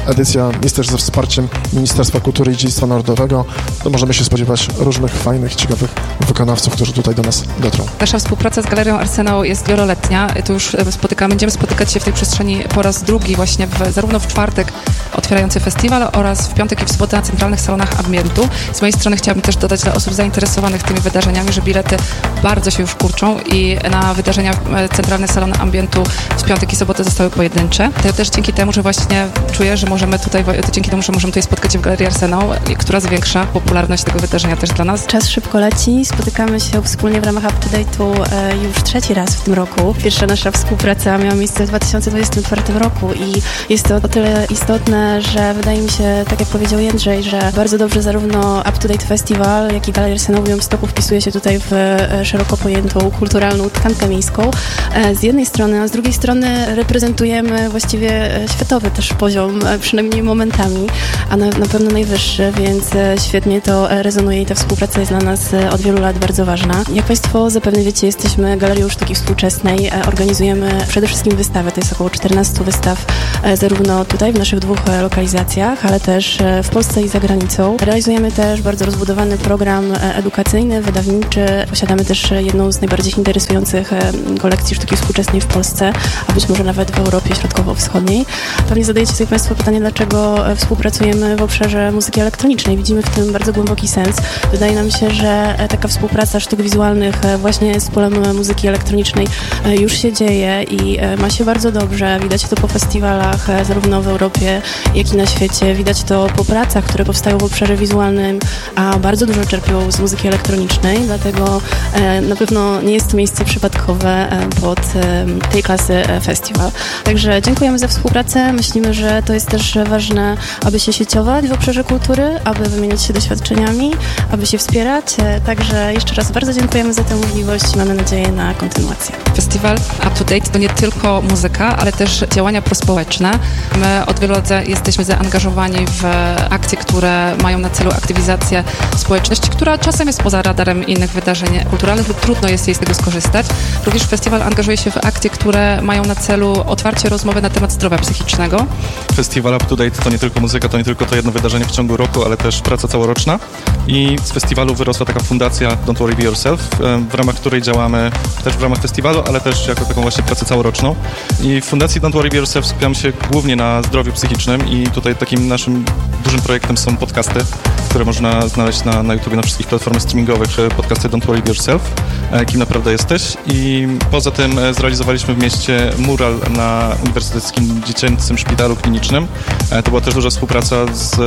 edycja jest też ze wsparciem Ministerstwa Kultury i Dziedzictwa Narodowego. To możemy się spodziewać różnych fajnych, ciekawych wykonawców, którzy tutaj do nas dotrą. Nasza współpraca z Galerią Arsenał jest wieloletnia. To już będziemy spotykać się w tej przestrzeni po raz drugi właśnie zarówno w czwartek otwierający festiwal oraz w piątek i w sobotę na centralnych salonach Ambientu. Z mojej strony chciałabym też dodać dla osób zainteresowanych tymi wydarzeniami, że bilety bardzo się już kurczą i na wydarzenia centralne salony Ambientu w piątek i sobotę zostały pojedyncze. To też dzięki temu, że właśnie czuję, że możemy tutaj spotkać się w Galerii Arsenał, która zwiększa popularność tego wydarzenia też dla nas. Czas szybko leci, spotykamy się wspólnie w ramach UpToDate'u już trzeci raz w tym roku. Pierwsza nasza współpraca miała miejsce w 2024 roku i jest to o tyle istotne, że wydaje mi się, tak jak powiedział Jędrzej, że bardzo dobrze zarówno UpToDate Festiwal, jak i Galeria Arsenał w Białymstoku wpisuje się tutaj w szeroko pojętą kulturalną tkankę miejską z jednej strony, a z drugiej strony reprezentujemy właściwie światowy też poziom, przynajmniej momentami, a na pewno najwyższy, więc świetnie to rezonuje i ta współpraca jest dla nas od wielu lat bardzo ważna. Jak Państwo zapewne wiecie, jesteśmy Galerią Sztuki Współczesnej, organizujemy przede wszystkim wystawy, to jest około 14 wystaw, zarówno tutaj w naszych dwóch lokalizacjach, ale też w Polsce i za granicą. Realizujemy też bardzo rozbudowany program edukacyjny, wydawniczy. Posiadamy też jedną z najbardziej interesujących kolekcji sztuki współczesnej w Polsce, a być może nawet w Europie Środkowo-Wschodniej. Pewnie zadajecie sobie Państwo pytanie, dlaczego współpracujemy w obszarze muzyki elektronicznej. Widzimy w tym bardzo głęboki sens. Wydaje nam się, że taka współpraca sztuk wizualnych właśnie z polem muzyki elektronicznej już się dzieje i ma się bardzo dobrze. Widać to po festiwalach zarówno w Europie, jak i na świecie. Widać to po pracach, które powstają w obszarze wizualnym, a bardzo dużo czerpią z muzyki elektronicznej, dlatego na pewno nie jest to miejsce przypadkowe pod tej klasy festiwal. Także dziękujemy za współpracę. Myślimy, że to jest też ważne, aby się sieciować w obszarze kultury, aby wymieniać się doświadczeniami, aby się wspierać. Także jeszcze raz bardzo dziękujemy za tę możliwość i mamy nadzieję na kontynuację. Festiwal UpToDate to nie tylko muzyka, ale też działania prospołeczne. My od wielu lat jesteśmy zaangażowani w akcje, które mają na celu aktywizację społeczności, która czasem jest poza radarem innych wydarzeń kulturalnych lub trudno jest jej z tego skorzystać. Również festiwal angażuje się w akcje, które mają na celu otwarcie rozmowy na temat zdrowia psychicznego. Festiwal UpToDate to nie tylko muzyka, to nie tylko to jedno wydarzenie w ciągu roku, ale też praca całoroczna. I z festiwalu wyrosła taka fundacja Don't Worry Be Yourself, w ramach której działamy też w ramach festiwalu, ale też jako taką właśnie pracę całoroczną. I w fundacji Don't Worry Be Yourself skupiamy się głównie na zdrowiu psychicznym i tutaj takim naszym dużym projektem są podcasty, które można znaleźć na YouTubie, na wszystkich platformach streamingowych, podcasty Don't Worry Be Yourself, kim naprawdę jesteś. I poza tym zrealizowaliśmy w mieście mural na Uniwersyteckim Dziecięcym Szpitalu Klinicznym. To była też duża współpraca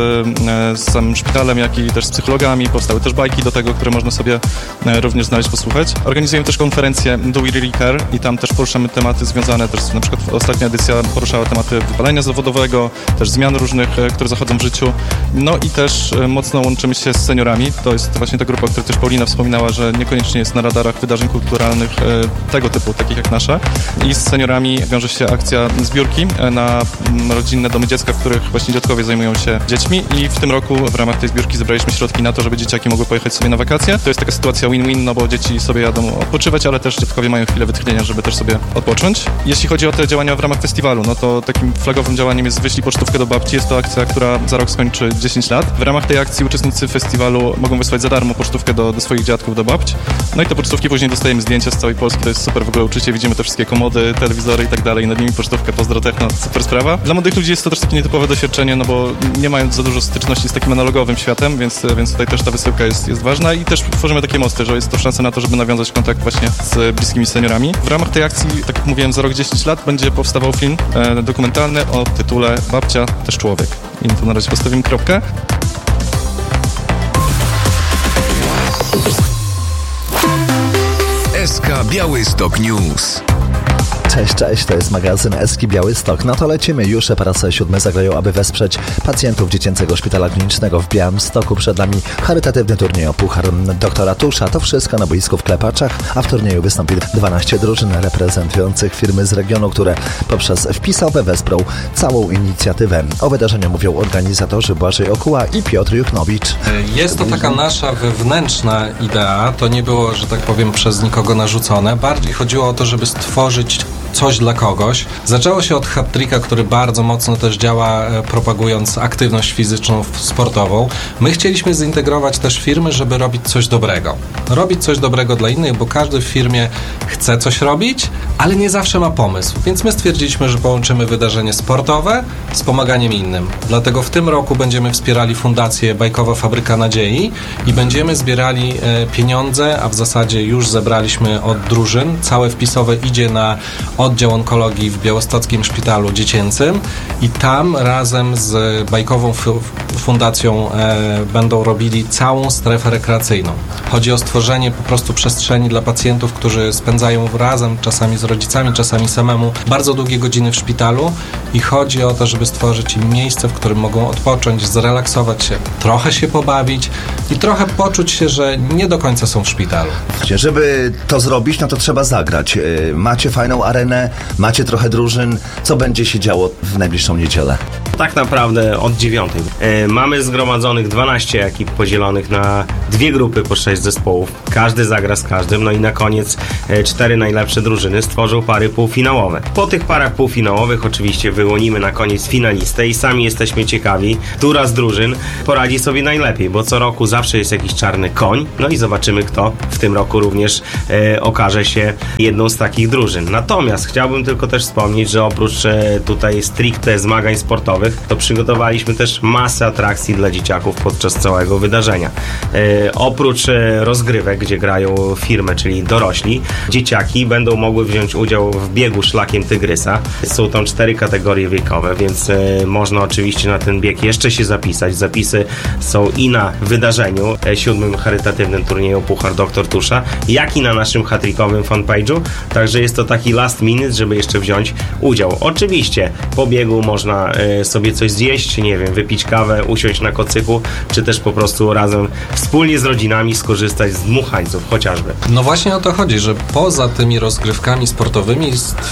z samym szpitalem, jak i też z psychologami. Powstały też bajki do tego, które można sobie również znaleźć, posłuchać. Organizujemy też konferencję Do We Really Care i tam też poruszamy tematy związane też, na przykład ostatnia edycja poruszała tematy wypalenia zawodowego, też zmian różnych, które zachodzą w życiu. No i też mocno łączymy się z seniorami. To jest właśnie ta grupa, o której też Paulina wspominała, że niekoniecznie jest na radarach wydarzeń kulturalnych tego typu, takich jak nasze. I z seniorami wiąże się akcja zbiórki na rodzinne domy dziecka, w których właśnie dziadkowie zajmują się dziećmi i w tym roku w ramach tej zbiórki zebraliśmy środki na to, żeby dzieciaki mogły pojechać sobie na wakacje. To jest taka sytuacja win-win, no bo dzieci sobie jadą odpoczywać, ale też dziadkowie mają chwilę wytchnienia, żeby też sobie odpocząć. Jeśli chodzi o te działania w ramach festiwalu, no to takim flagowym działaniem jest Wyślij pocztówkę do babci. Jest to akcja, która za rok skończy 10 lat. W ramach tej akcji uczestnicy festiwalu mogą wysłać za darmo pocztówkę do swoich dziadków, do babci. No i te pocztówki później dostajemy zdjęcia z całej Polski. To jest super w ogóle uczucie. Widzimy te wszystkie komody, telewizory i tak dalej. Nad nimi pocztówkę, pozdro techno, super sprawa. Dla młodych ludzi jest to też takie nietypowe doświadczenie, no bo nie mają za dużo styczności z takim analogowym światem, więc tutaj też ta wysyłka jest ważna i też tworzymy takie mosty, że jest to szansa na to, żeby nawiązać kontakt właśnie z bliskimi seniorami. W ramach tej akcji, tak jak mówiłem, za rok 10 lat będzie powstawał film dokumentalny o tytule Babcia też człowiek. I tu na razie postawimy kropkę. SK Białystok News. Cześć, to jest magazyn Eski Białystok. No to lecimy. Już po raz 7 zagrają, aby wesprzeć pacjentów Dziecięcego Szpitala Klinicznego w Białymstoku. Przed nami charytatywny turniej o Puchar Doktora Tusza. To wszystko na boisku w Klepaczach, a w turnieju wystąpi 12 drużyn reprezentujących firmy z regionu, które poprzez wpisowe wesprą całą inicjatywę. O wydarzeniu mówią organizatorzy Błażej Okuła i Piotr Juchnowicz. Jest to taka nasza wewnętrzna idea. To nie było, że tak powiem, przez nikogo narzucone. Bardziej chodziło o to, żeby stworzyć stworzyć coś dla kogoś. Zaczęło się od Hat-Tricka, który bardzo mocno też działa, propagując aktywność fizyczną, sportową. My chcieliśmy zintegrować też firmy, żeby robić coś dobrego. Robić coś dobrego dla innych, bo każdy w firmie chce coś robić, ale nie zawsze ma pomysł. Więc my stwierdziliśmy, że połączymy wydarzenie sportowe z pomaganiem innym. Dlatego w tym roku będziemy wspierali Fundację Bajkowa Fabryka Nadziei i będziemy zbierali pieniądze, a w zasadzie już zebraliśmy od drużyn. Całe wpisowe idzie na oddział onkologii w Białostockim Szpitalu Dziecięcym i tam razem z Bajkową Fundacją będą robili całą strefę rekreacyjną. Chodzi o stworzenie po prostu przestrzeni dla pacjentów, którzy spędzają razem, czasami z rodzicami, czasami samemu, bardzo długie godziny w szpitalu i chodzi o to, żeby stworzyć im miejsce, w którym mogą odpocząć, zrelaksować się, trochę się pobawić i trochę poczuć się, że nie do końca są w szpitalu. Żeby to zrobić, no to trzeba zagrać. Macie fajną arenę, macie trochę drużyn. Co będzie się działo w najbliższą niedzielę? Tak naprawdę od 9. Mamy zgromadzonych 12 ekip podzielonych na 2 grupy po 6 zespołów. Każdy zagra z każdym, no i na koniec 4 najlepsze drużyny stworzą pary półfinałowe. Po tych parach półfinałowych oczywiście wyłonimy na koniec finalistę i sami jesteśmy ciekawi, która z drużyn poradzi sobie najlepiej, bo co roku zawsze jest jakiś czarny koń, no i zobaczymy, kto w tym roku również okaże się jedną z takich drużyn. Natomiast chciałbym tylko też wspomnieć, że oprócz tutaj stricte zmagań sportowych, to przygotowaliśmy też masę atrakcji dla dzieciaków podczas całego wydarzenia. Oprócz rozgrywek, gdzie grają firmy, czyli dorośli, dzieciaki będą mogły wziąć udział w biegu szlakiem Tygrysa. Są tam 4 kategorie wiekowe, więc można oczywiście na ten bieg jeszcze się zapisać. Zapisy są i na wydarzeniu, 7. charytatywnym turnieju Puchar Dr. Tusza, jak i na naszym hat-trickowym fanpage'u. Także jest to taki last minute, żeby jeszcze wziąć udział. Oczywiście po biegu można sobie coś zjeść, nie wiem, wypić kawę, usiąść na kocyku, czy też po prostu razem wspólnie z rodzinami skorzystać z dmuchańców chociażby. No właśnie o to chodzi, że poza tymi rozgrywkami sportowymi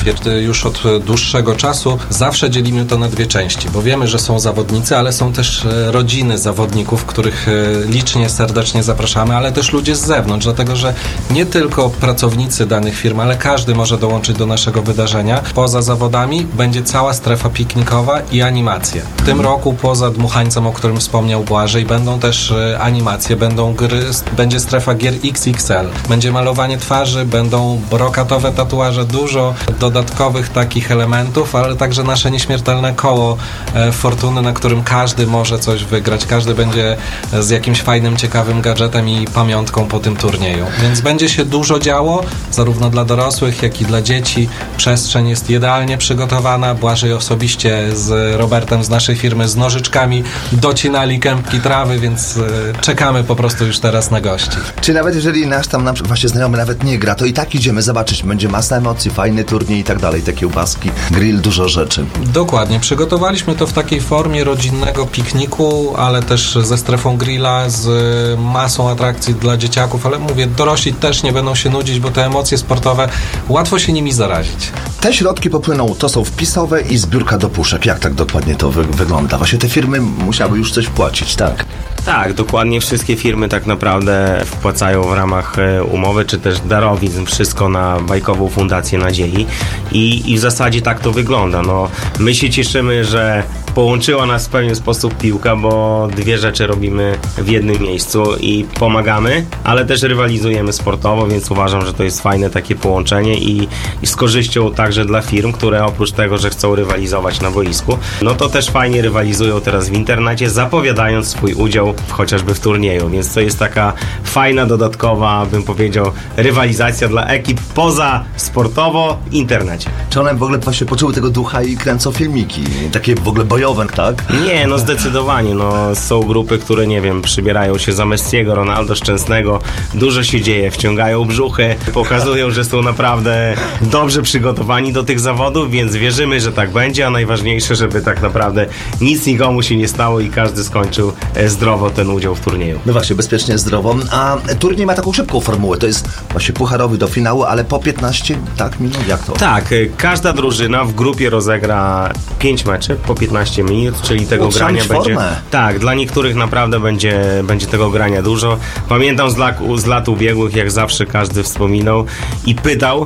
już od dłuższego czasu zawsze dzielimy to na 2 części, bo wiemy, że są zawodnicy, ale są też rodziny zawodników, których licznie, serdecznie zapraszamy, ale też ludzie z zewnątrz, dlatego że nie tylko pracownicy danych firm, ale każdy może dołączyć do naszego wydarzenia. Poza zawodami będzie cała strefa piknikowa i animacje. W tym roku poza dmuchańcem, o którym wspomniał Błażej, będą też animacje, będą gry, będzie strefa gier XXL, będzie malowanie twarzy, będą brokatowe tatuaże, dużo dodatkowych takich elementów, ale także nasze nieśmiertelne koło fortuny, na którym każdy może coś wygrać, każdy będzie z jakimś fajnym, ciekawym gadżetem i pamiątką po tym turnieju. Więc będzie się dużo działo, zarówno dla dorosłych, jak i dla dzieci. Przestrzeń jest idealnie przygotowana. Błażej osobiście z Robertem z naszej firmy z nożyczkami docinali kępki trawy, więc czekamy po prostu już teraz na gości. Czy nawet jeżeli nasz tam właśnie znajomy nawet nie gra, to i tak idziemy zobaczyć, będzie masa emocji, fajny turniej i tak dalej, takie kiełbaski, grill, dużo rzeczy. Dokładnie, przygotowaliśmy to w takiej formie rodzinnego pikniku, ale też ze strefą grilla, z masą atrakcji dla dzieciaków, ale mówię, dorośli też nie będą się nudzić, bo te emocje sportowe, łatwo się nimi zarazić. Te środki popłyną, to są wpisowe i zbiórka do puszek. Jak tak dokładnie to wygląda? Właśnie te firmy musiały już coś płacić, tak? Tak, dokładnie wszystkie firmy tak naprawdę wpłacają w ramach umowy, czy też darowizn wszystko na Bajkową Fundację Nadziei i w zasadzie tak to wygląda. No, my się cieszymy, że połączyła nas w pewien sposób piłka, bo 2 rzeczy robimy w jednym miejscu i pomagamy, ale też rywalizujemy sportowo, więc uważam, że to jest fajne takie połączenie i z korzyścią także dla firm, które oprócz tego, że chcą rywalizować na boisku, no to też fajnie rywalizują teraz w internecie, zapowiadając swój udział chociażby w turnieju, więc to jest taka fajna, dodatkowa, bym powiedział, rywalizacja dla ekip poza sportowo w internecie. Czy one w ogóle właśnie poczuły tego ducha i kręcą filmiki? Takie w ogóle bojowe, tak? Nie, no zdecydowanie, no są grupy, które, nie wiem, przybierają się za Messiego, Ronaldo, Szczęsnego, dużo się dzieje, wciągają brzuchy, pokazują, że są naprawdę dobrze przygotowani do tych zawodów, więc wierzymy, że tak będzie, a najważniejsze, żeby tak naprawdę nic nikomu się nie stało i każdy skończył zdrowo ten udział w turnieju. No właśnie, bezpiecznie, zdrowo. A turniej ma taką szybką formułę, to jest właśnie pucharowy do finału, ale po 15 minut, jak to? Tak, każda drużyna w grupie rozegra 5 meczy po 15 minut, czyli tego grania będzie... Tak, dla niektórych naprawdę będzie tego grania dużo. Pamiętam z lat ubiegłych, jak zawsze każdy wspominał i pytał,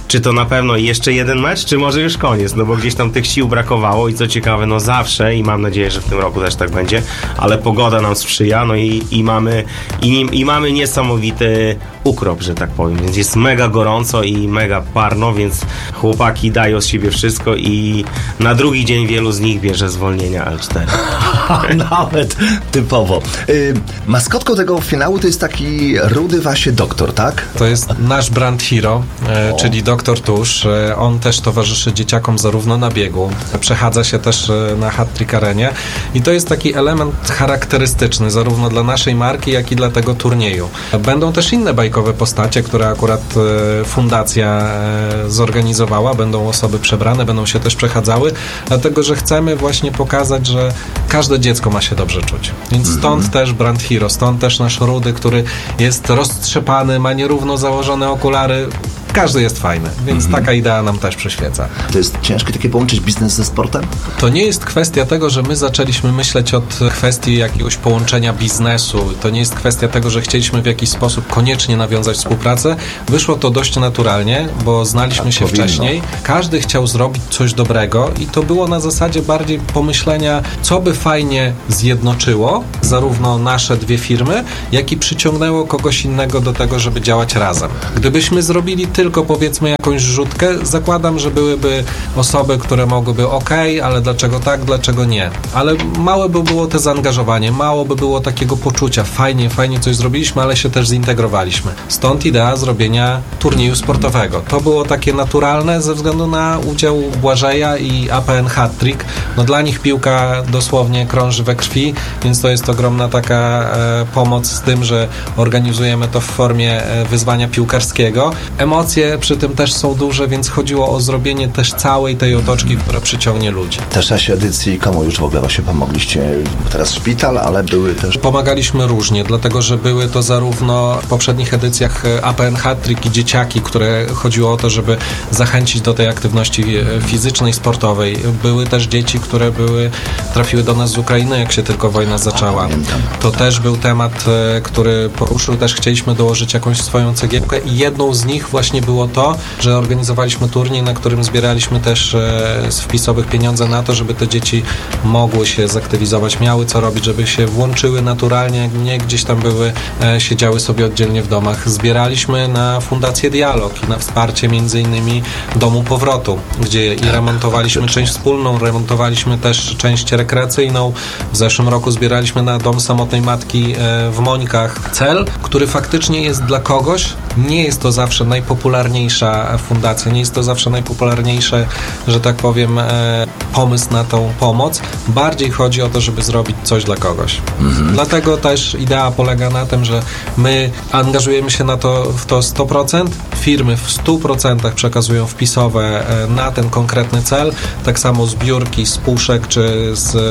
czy to na pewno jeszcze jeden mecz, czy może już koniec, no bo gdzieś tam tych sił brakowało i co ciekawe, no zawsze i mam nadzieję, że w tym roku też tak będzie, ale pogoda nam sprzyja, no i mamy niesamowity ukrop, że tak powiem, więc jest mega gorąco i mega parno, więc chłopaki dają z siebie wszystko i na drugi dzień wielu z nich bierze zwolnienia L4. Nawet typowo. Maskotką tego finału to jest taki rudy właśnie doktor, tak? To jest nasz brand hero, czyli doktor Tusz. On też towarzyszy dzieciakom zarówno na biegu, przechadza się też na Hat-Trick Arenie i to jest taki element charakterystyczny zarówno dla naszej marki, jak i dla tego turnieju. Będą też inne bajkowe postacie, które akurat fundacja zorganizowała. Będą osoby przebrane, będą się też przechadzały, dlatego, że chcemy właśnie pokazać, że każde dziecko ma się dobrze czuć. Więc stąd też brand hero, stąd też nasz rudy, który jest roztrzepany, ma nierówno założone okulary. Każdy jest fajny, więc taka idea nam też przyświeca. To jest ciężkie takie połączyć biznes ze sportem? To nie jest kwestia tego, że my zaczęliśmy myśleć od kwestii jakiegoś połączenia biznesu. To nie jest kwestia tego, że chcieliśmy w jakiś sposób koniecznie nawiązać współpracę. Wyszło to dość naturalnie, bo znaliśmy się wcześniej. Każdy chciał zrobić coś dobrego i to było na zasadzie bardziej pomyślenia, co by fajnie zjednoczyło zarówno nasze dwie firmy, jak i przyciągnęło kogoś innego do tego, żeby działać razem. Gdybyśmy zrobili tylko powiedzmy jakąś rzutkę, zakładam, że byłyby osoby, które mogłyby ale dlaczego tak, dlaczego nie. Ale małe by było to zaangażowanie, mało by było takiego poczucia, fajnie coś zrobiliśmy, ale się też zintegrowaliśmy. Stąd idea zrobienia turnieju sportowego. To było takie naturalne ze względu na udział Błażeja i APN Hat-Trick. No dla nich piłka dosłownie krąży we krwi, więc to jest ogromna taka pomoc z tym, że organizujemy to w formie wyzwania piłkarskiego. Emocje przy tym też są duże, więc chodziło o zrobienie też całej tej otoczki, która przyciągnie ludzi. W czasie edycji komu już w ogóle właśnie pomogliście? Teraz szpital, ale były też... Pomagaliśmy różnie, dlatego, że były to zarówno w poprzednich edycjach APN Hat-Trick i dzieciaki, które chodziło o to, żeby zachęcić do tej aktywności fizycznej, sportowej. Były też dzieci, które trafiły do nas z Ukrainy, jak się tylko wojna zaczęła. To też był temat, który poruszył, też chcieliśmy dołożyć jakąś swoją cegiełkę i jedną z nich właśnie było to, że organizowaliśmy turniej, na którym zbieraliśmy też z wpisowych pieniądze na to, żeby te dzieci mogły się zaktywizować, miały co robić, żeby się włączyły naturalnie, nie gdzieś tam siedziały sobie oddzielnie w domach. Zbieraliśmy na Fundację Dialog i na wsparcie między innymi Domu Powrotu, gdzie i remontowaliśmy część wspólną, remontowaliśmy też część rekreacyjną. W zeszłym roku zbieraliśmy na Dom Samotnej Matki w Mońkach. Cel, który faktycznie jest dla kogoś, nie jest to zawsze najpopularniejsza fundacja, nie jest to zawsze najpopularniejsze, że tak powiem, pomysł na tą pomoc. Bardziej chodzi o to, żeby zrobić coś dla kogoś. Dlatego też idea polega na tym, że my angażujemy się w to 100%, firmy w 100% przekazują wpisowe na ten konkretny cel, tak samo zbiórki z puszek, czy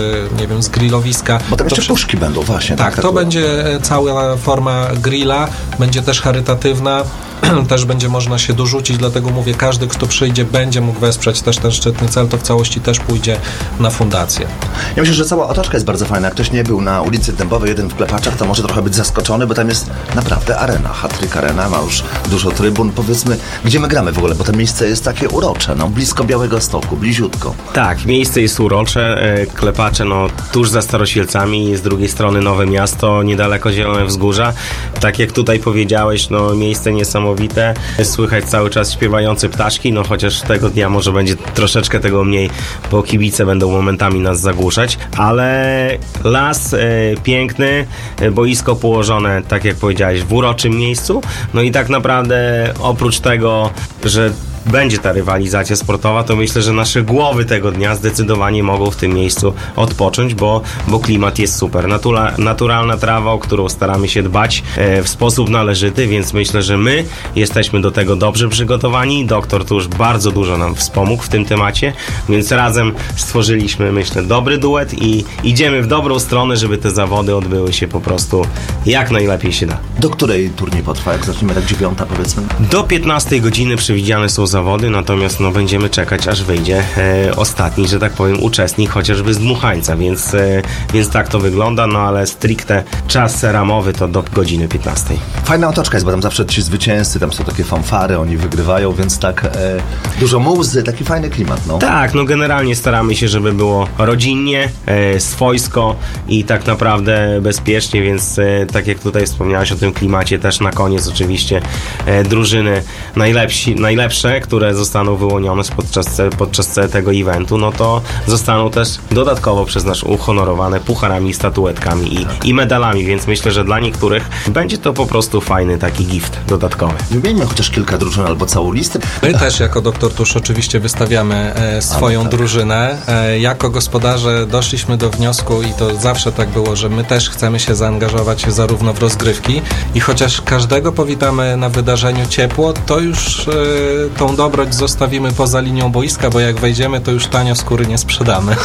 z grillowiska. Bo tam jeszcze puszki będą właśnie. Tak, to będzie cała forma grilla, będzie też charytatywna, też będzie można się dorzucić, dlatego mówię, każdy, kto przyjdzie, będzie mógł wesprzeć też ten szczytny cel, to w całości też pójdzie na fundację. Ja myślę, że cała otoczka jest bardzo fajna. Jak ktoś nie był na ulicy Dębowej 1 w Klepaczach, to może trochę być zaskoczony, bo tam jest naprawdę arena. Hat-Trick Arena, ma już dużo trybun. Powiedzmy, gdzie my gramy w ogóle, bo to miejsce jest takie urocze, blisko Białegostoku, bliziutko. Tak, miejsce jest urocze, Klepacze, tuż za Starosielcami, z drugiej strony Nowe Miasto, niedaleko Zielone Wzgórza. Tak jak tutaj powiedziałeś, miejsce niesamowite. Słychać cały czas śpiewające ptaszki, chociaż tego dnia może będzie troszeczkę tego mniej, bo kibice będą momentami nas zagłuszać, ale las piękny, boisko położone, tak jak powiedziałeś, w uroczym miejscu. I tak naprawdę oprócz tego, że będzie ta rywalizacja sportowa, to myślę, że nasze głowy tego dnia zdecydowanie mogą w tym miejscu odpocząć, bo klimat jest super. Naturalna trawa, o którą staramy się dbać w sposób należyty, więc myślę, że my jesteśmy do tego dobrze przygotowani. Doktor Tusz bardzo dużo nam wspomógł w tym temacie, więc razem stworzyliśmy, myślę, dobry duet i idziemy w dobrą stronę, żeby te zawody odbyły się po prostu jak najlepiej się da. Do której turniej potrwa? Jak zaczniemy, tak 9, powiedzmy? Do 15 godziny przewidziane są zawody, natomiast no, będziemy czekać, aż wyjdzie ostatni, że tak powiem, uczestnik, chociażby z dmuchańca, więc tak to wygląda, no ale stricte czas ramowy to do godziny 15. Fajna otoczka jest, bo tam zawsze ci zwycięzcy, tam są takie fanfary, oni wygrywają, więc tak dużo muzy, taki fajny klimat, no. Tak, no generalnie staramy się, żeby było rodzinnie, swojsko i tak naprawdę bezpiecznie, więc tak jak tutaj wspomniałeś o tym klimacie, też na koniec oczywiście drużyny najlepsze, które zostaną wyłonione podczas tego eventu, no to zostaną też dodatkowo przez nas uhonorowane pucharami, statuetkami i medalami, więc myślę, że dla niektórych będzie to po prostu fajny taki gift dodatkowy. Wymieńmy chociaż kilka drużyn albo całą listę. My też jako Dr. Tusz oczywiście wystawiamy swoją drużynę. Jako gospodarze doszliśmy do wniosku i to zawsze tak było, że my też chcemy się zaangażować zarówno w rozgrywki i chociaż każdego powitamy na wydarzeniu ciepło, to już tą dobroć zostawimy poza linią boiska, bo jak wejdziemy, to już tanio skóry nie sprzedamy.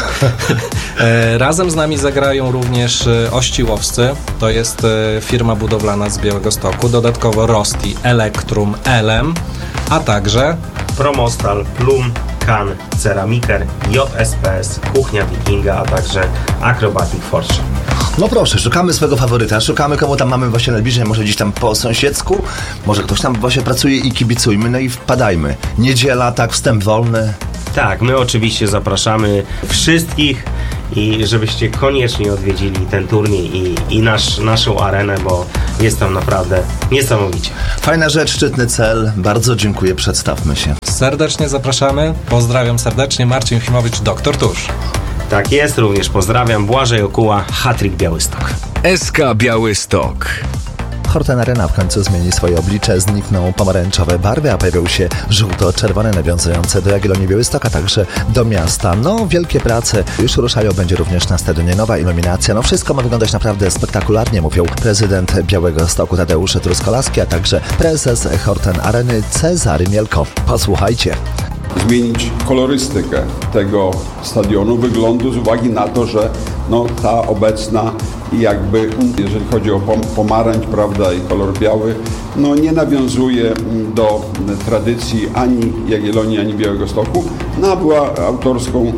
Razem z nami zagrają również Ościłowscy, to jest firma budowlana z Białegostoku, dodatkowo Rosti, Elektrum, Elem, a także Promostal, Plum, Kan, Ceramiker, JSPS, Kuchnia Wikinga, a także Acrobatic Forge. No proszę, szukamy swojego faworyta, szukamy komu tam mamy właśnie najbliżej, może gdzieś tam po sąsiedzku, może ktoś tam właśnie pracuje i kibicujmy, no i wpadajmy. Niedziela, tak, wstęp wolny. Tak, my oczywiście zapraszamy wszystkich i żebyście koniecznie odwiedzili ten turniej i naszą arenę, bo jest tam naprawdę niesamowicie. Fajna rzecz, szczytny cel, bardzo dziękuję, przedstawmy się. Serdecznie zapraszamy, pozdrawiam serdecznie, Marcin Chimowicz, Dr. Tusz. Tak jest, również pozdrawiam, Błażej Okuła, Hatryk Białystok. SK Białystok. Horten Arena w końcu zmieni swoje oblicze, znikną pomarańczowe barwy, a pojawią się żółto-czerwone nawiązujące do Jagiellonii Białystok, a także do miasta. No, wielkie prace już ruszają, będzie również na stadionie nowa iluminacja. No, wszystko ma wyglądać naprawdę spektakularnie, mówią prezydent Białegostoku Tadeusz Truskolaski, a także prezes Horten Areny Cezary Mielko. Posłuchajcie. Zmienić kolorystykę tego stadionu, wyglądu z uwagi na to, że no, ta obecna jakby, jeżeli chodzi o pomarańcz, prawda, i kolor biały, no nie nawiązuje do tradycji ani Jagiellonii, ani Białegostoku, no, była autorską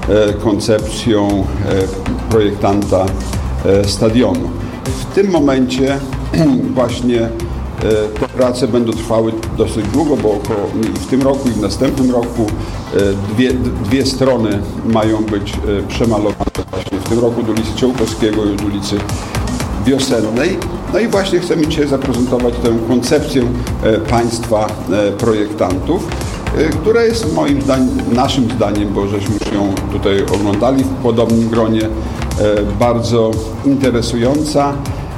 koncepcją projektanta stadionu. W tym momencie właśnie te prace będą trwały dosyć długo, bo w tym roku i w następnym roku dwie strony mają być przemalowane właśnie w tym roku od ulicy Ciołkowskiego i od ulicy Wiosennej. No i właśnie chcemy dzisiaj zaprezentować tę koncepcję państwa projektantów, która jest moim zdaniem, naszym zdaniem, bo żeśmy ją tutaj oglądali w podobnym gronie, bardzo interesująca.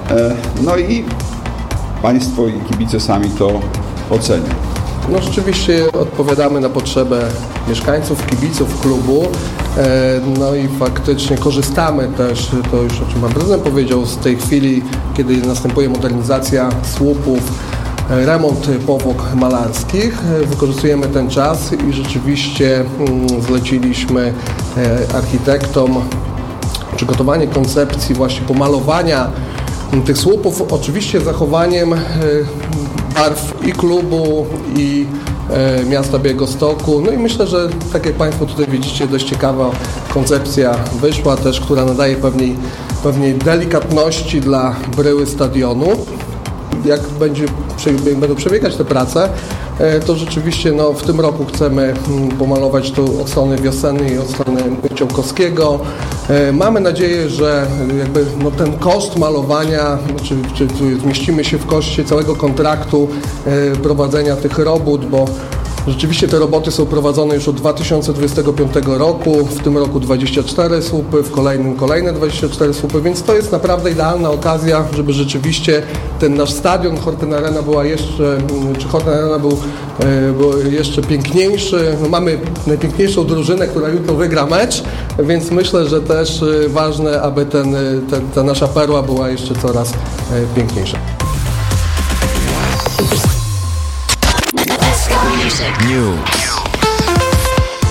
No i Państwo i kibice sami to ocenią. No rzeczywiście odpowiadamy na potrzebę mieszkańców, kibiców klubu. No i faktycznie korzystamy też, to już o czym Pan Prezydent powiedział, z tej chwili, kiedy następuje modernizacja słupów, remont powłok malarskich. Wykorzystujemy ten czas i rzeczywiście zleciliśmy architektom przygotowanie koncepcji właśnie pomalowania tych słupów, oczywiście z zachowaniem barw i klubu, i miasta Białegostoku. No i myślę, że tak jak Państwo tutaj widzicie, dość ciekawa koncepcja wyszła też, która nadaje pewnej delikatności dla bryły stadionu. Jak będą przebiegać te prace, to rzeczywiście no, w tym roku chcemy pomalować tu od strony Wiosennej i od strony Ciołkowskiego. Mamy nadzieję, że jakby, no, ten koszt malowania, czy zmieścimy się w koszcie całego kontraktu prowadzenia tych robót, bo rzeczywiście te roboty są prowadzone już od 2025 roku, w tym roku 24 słupy, w kolejne 24 słupy, więc to jest naprawdę idealna okazja, żeby rzeczywiście ten nasz stadion Horten Arena Horten Arena był jeszcze piękniejszy. No, mamy najpiękniejszą drużynę, która jutro wygra mecz, więc myślę, że też ważne, aby ta nasza perła była jeszcze coraz piękniejsza. News.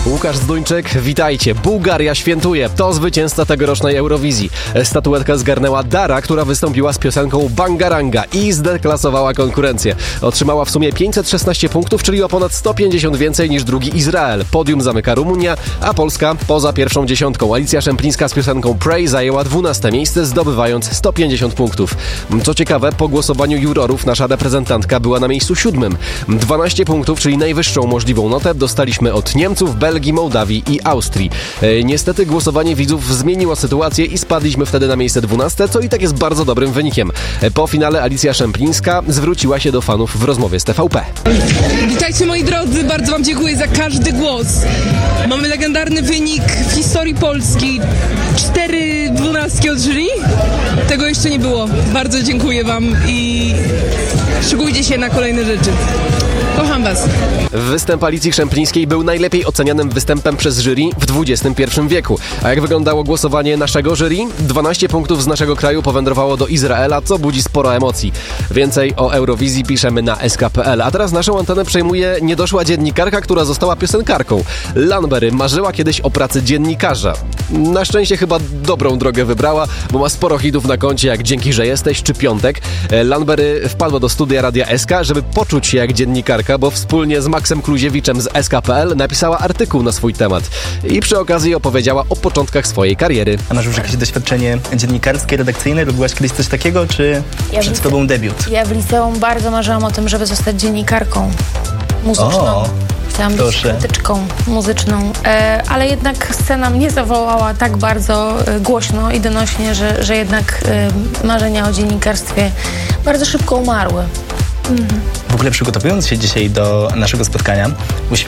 Łukasz Zduńczyk, witajcie. Bułgaria świętuje. To zwycięzca tegorocznej Eurowizji. Statuetkę zgarnęła Dara, która wystąpiła z piosenką Bangaranga i zdeklasowała konkurencję. Otrzymała w sumie 516 punktów, czyli o ponad 150 więcej niż drugi Izrael. Podium zamyka Rumunia, a Polska poza pierwszą dziesiątką. Alicja Szemplińska z piosenką Pray zajęła 12 miejsce, zdobywając 150 punktów. Co ciekawe, po głosowaniu jurorów nasza reprezentantka była na miejscu 7. 12 punktów, czyli najwyższą możliwą notę, dostaliśmy od Niemców, Belgii, Mołdawii i Austrii. Niestety głosowanie widzów zmieniło sytuację i spadliśmy wtedy na miejsce 12, co i tak jest bardzo dobrym wynikiem. Po finale Alicja Szemplińska zwróciła się do fanów w rozmowie z TVP. Witajcie moi drodzy, bardzo wam dziękuję za każdy głos. Mamy legendarny wynik w historii Polski. 4 dwunastki od jury. Tego jeszcze nie było. Bardzo dziękuję wam i szykujcie się na kolejne rzeczy. Kocham was. Występ Alicji Szemplińskiej był najlepiej ocenianym występem przez jury w XXI wieku. A jak wyglądało głosowanie naszego jury? 12 punktów z naszego kraju powędrowało do Izraela, co budzi sporo emocji. Więcej o Eurowizji piszemy na sk.pl. A teraz naszą antenę przejmuje niedoszła dziennikarka, która została piosenkarką. Lanbery marzyła kiedyś o pracy dziennikarza. Na szczęście chyba dobrą drogę wybrała, bo ma sporo hitów na koncie, jak Dzięki, że jesteś czy Piątek. Lanbery wpadła do studia Radia SK, żeby poczuć się jak dziennikarka, bo wspólnie z Maxem Kluziewiczem z sk.pl napisała artykuł na swój temat. I przy okazji opowiedziała o początkach swojej kariery. A masz już jakieś doświadczenie dziennikarskie, redakcyjne? Robiłaś kiedyś coś takiego, czy przed tobą debiut? Ja w liceum bardzo marzyłam o tym, żeby zostać dziennikarką muzyczną. Chciałam być krytyczką muzyczną, ale jednak scena mnie zawołała tak bardzo głośno i donośnie, że jednak marzenia o dziennikarstwie bardzo szybko umarły. W ogóle przygotowując się dzisiaj do naszego spotkania,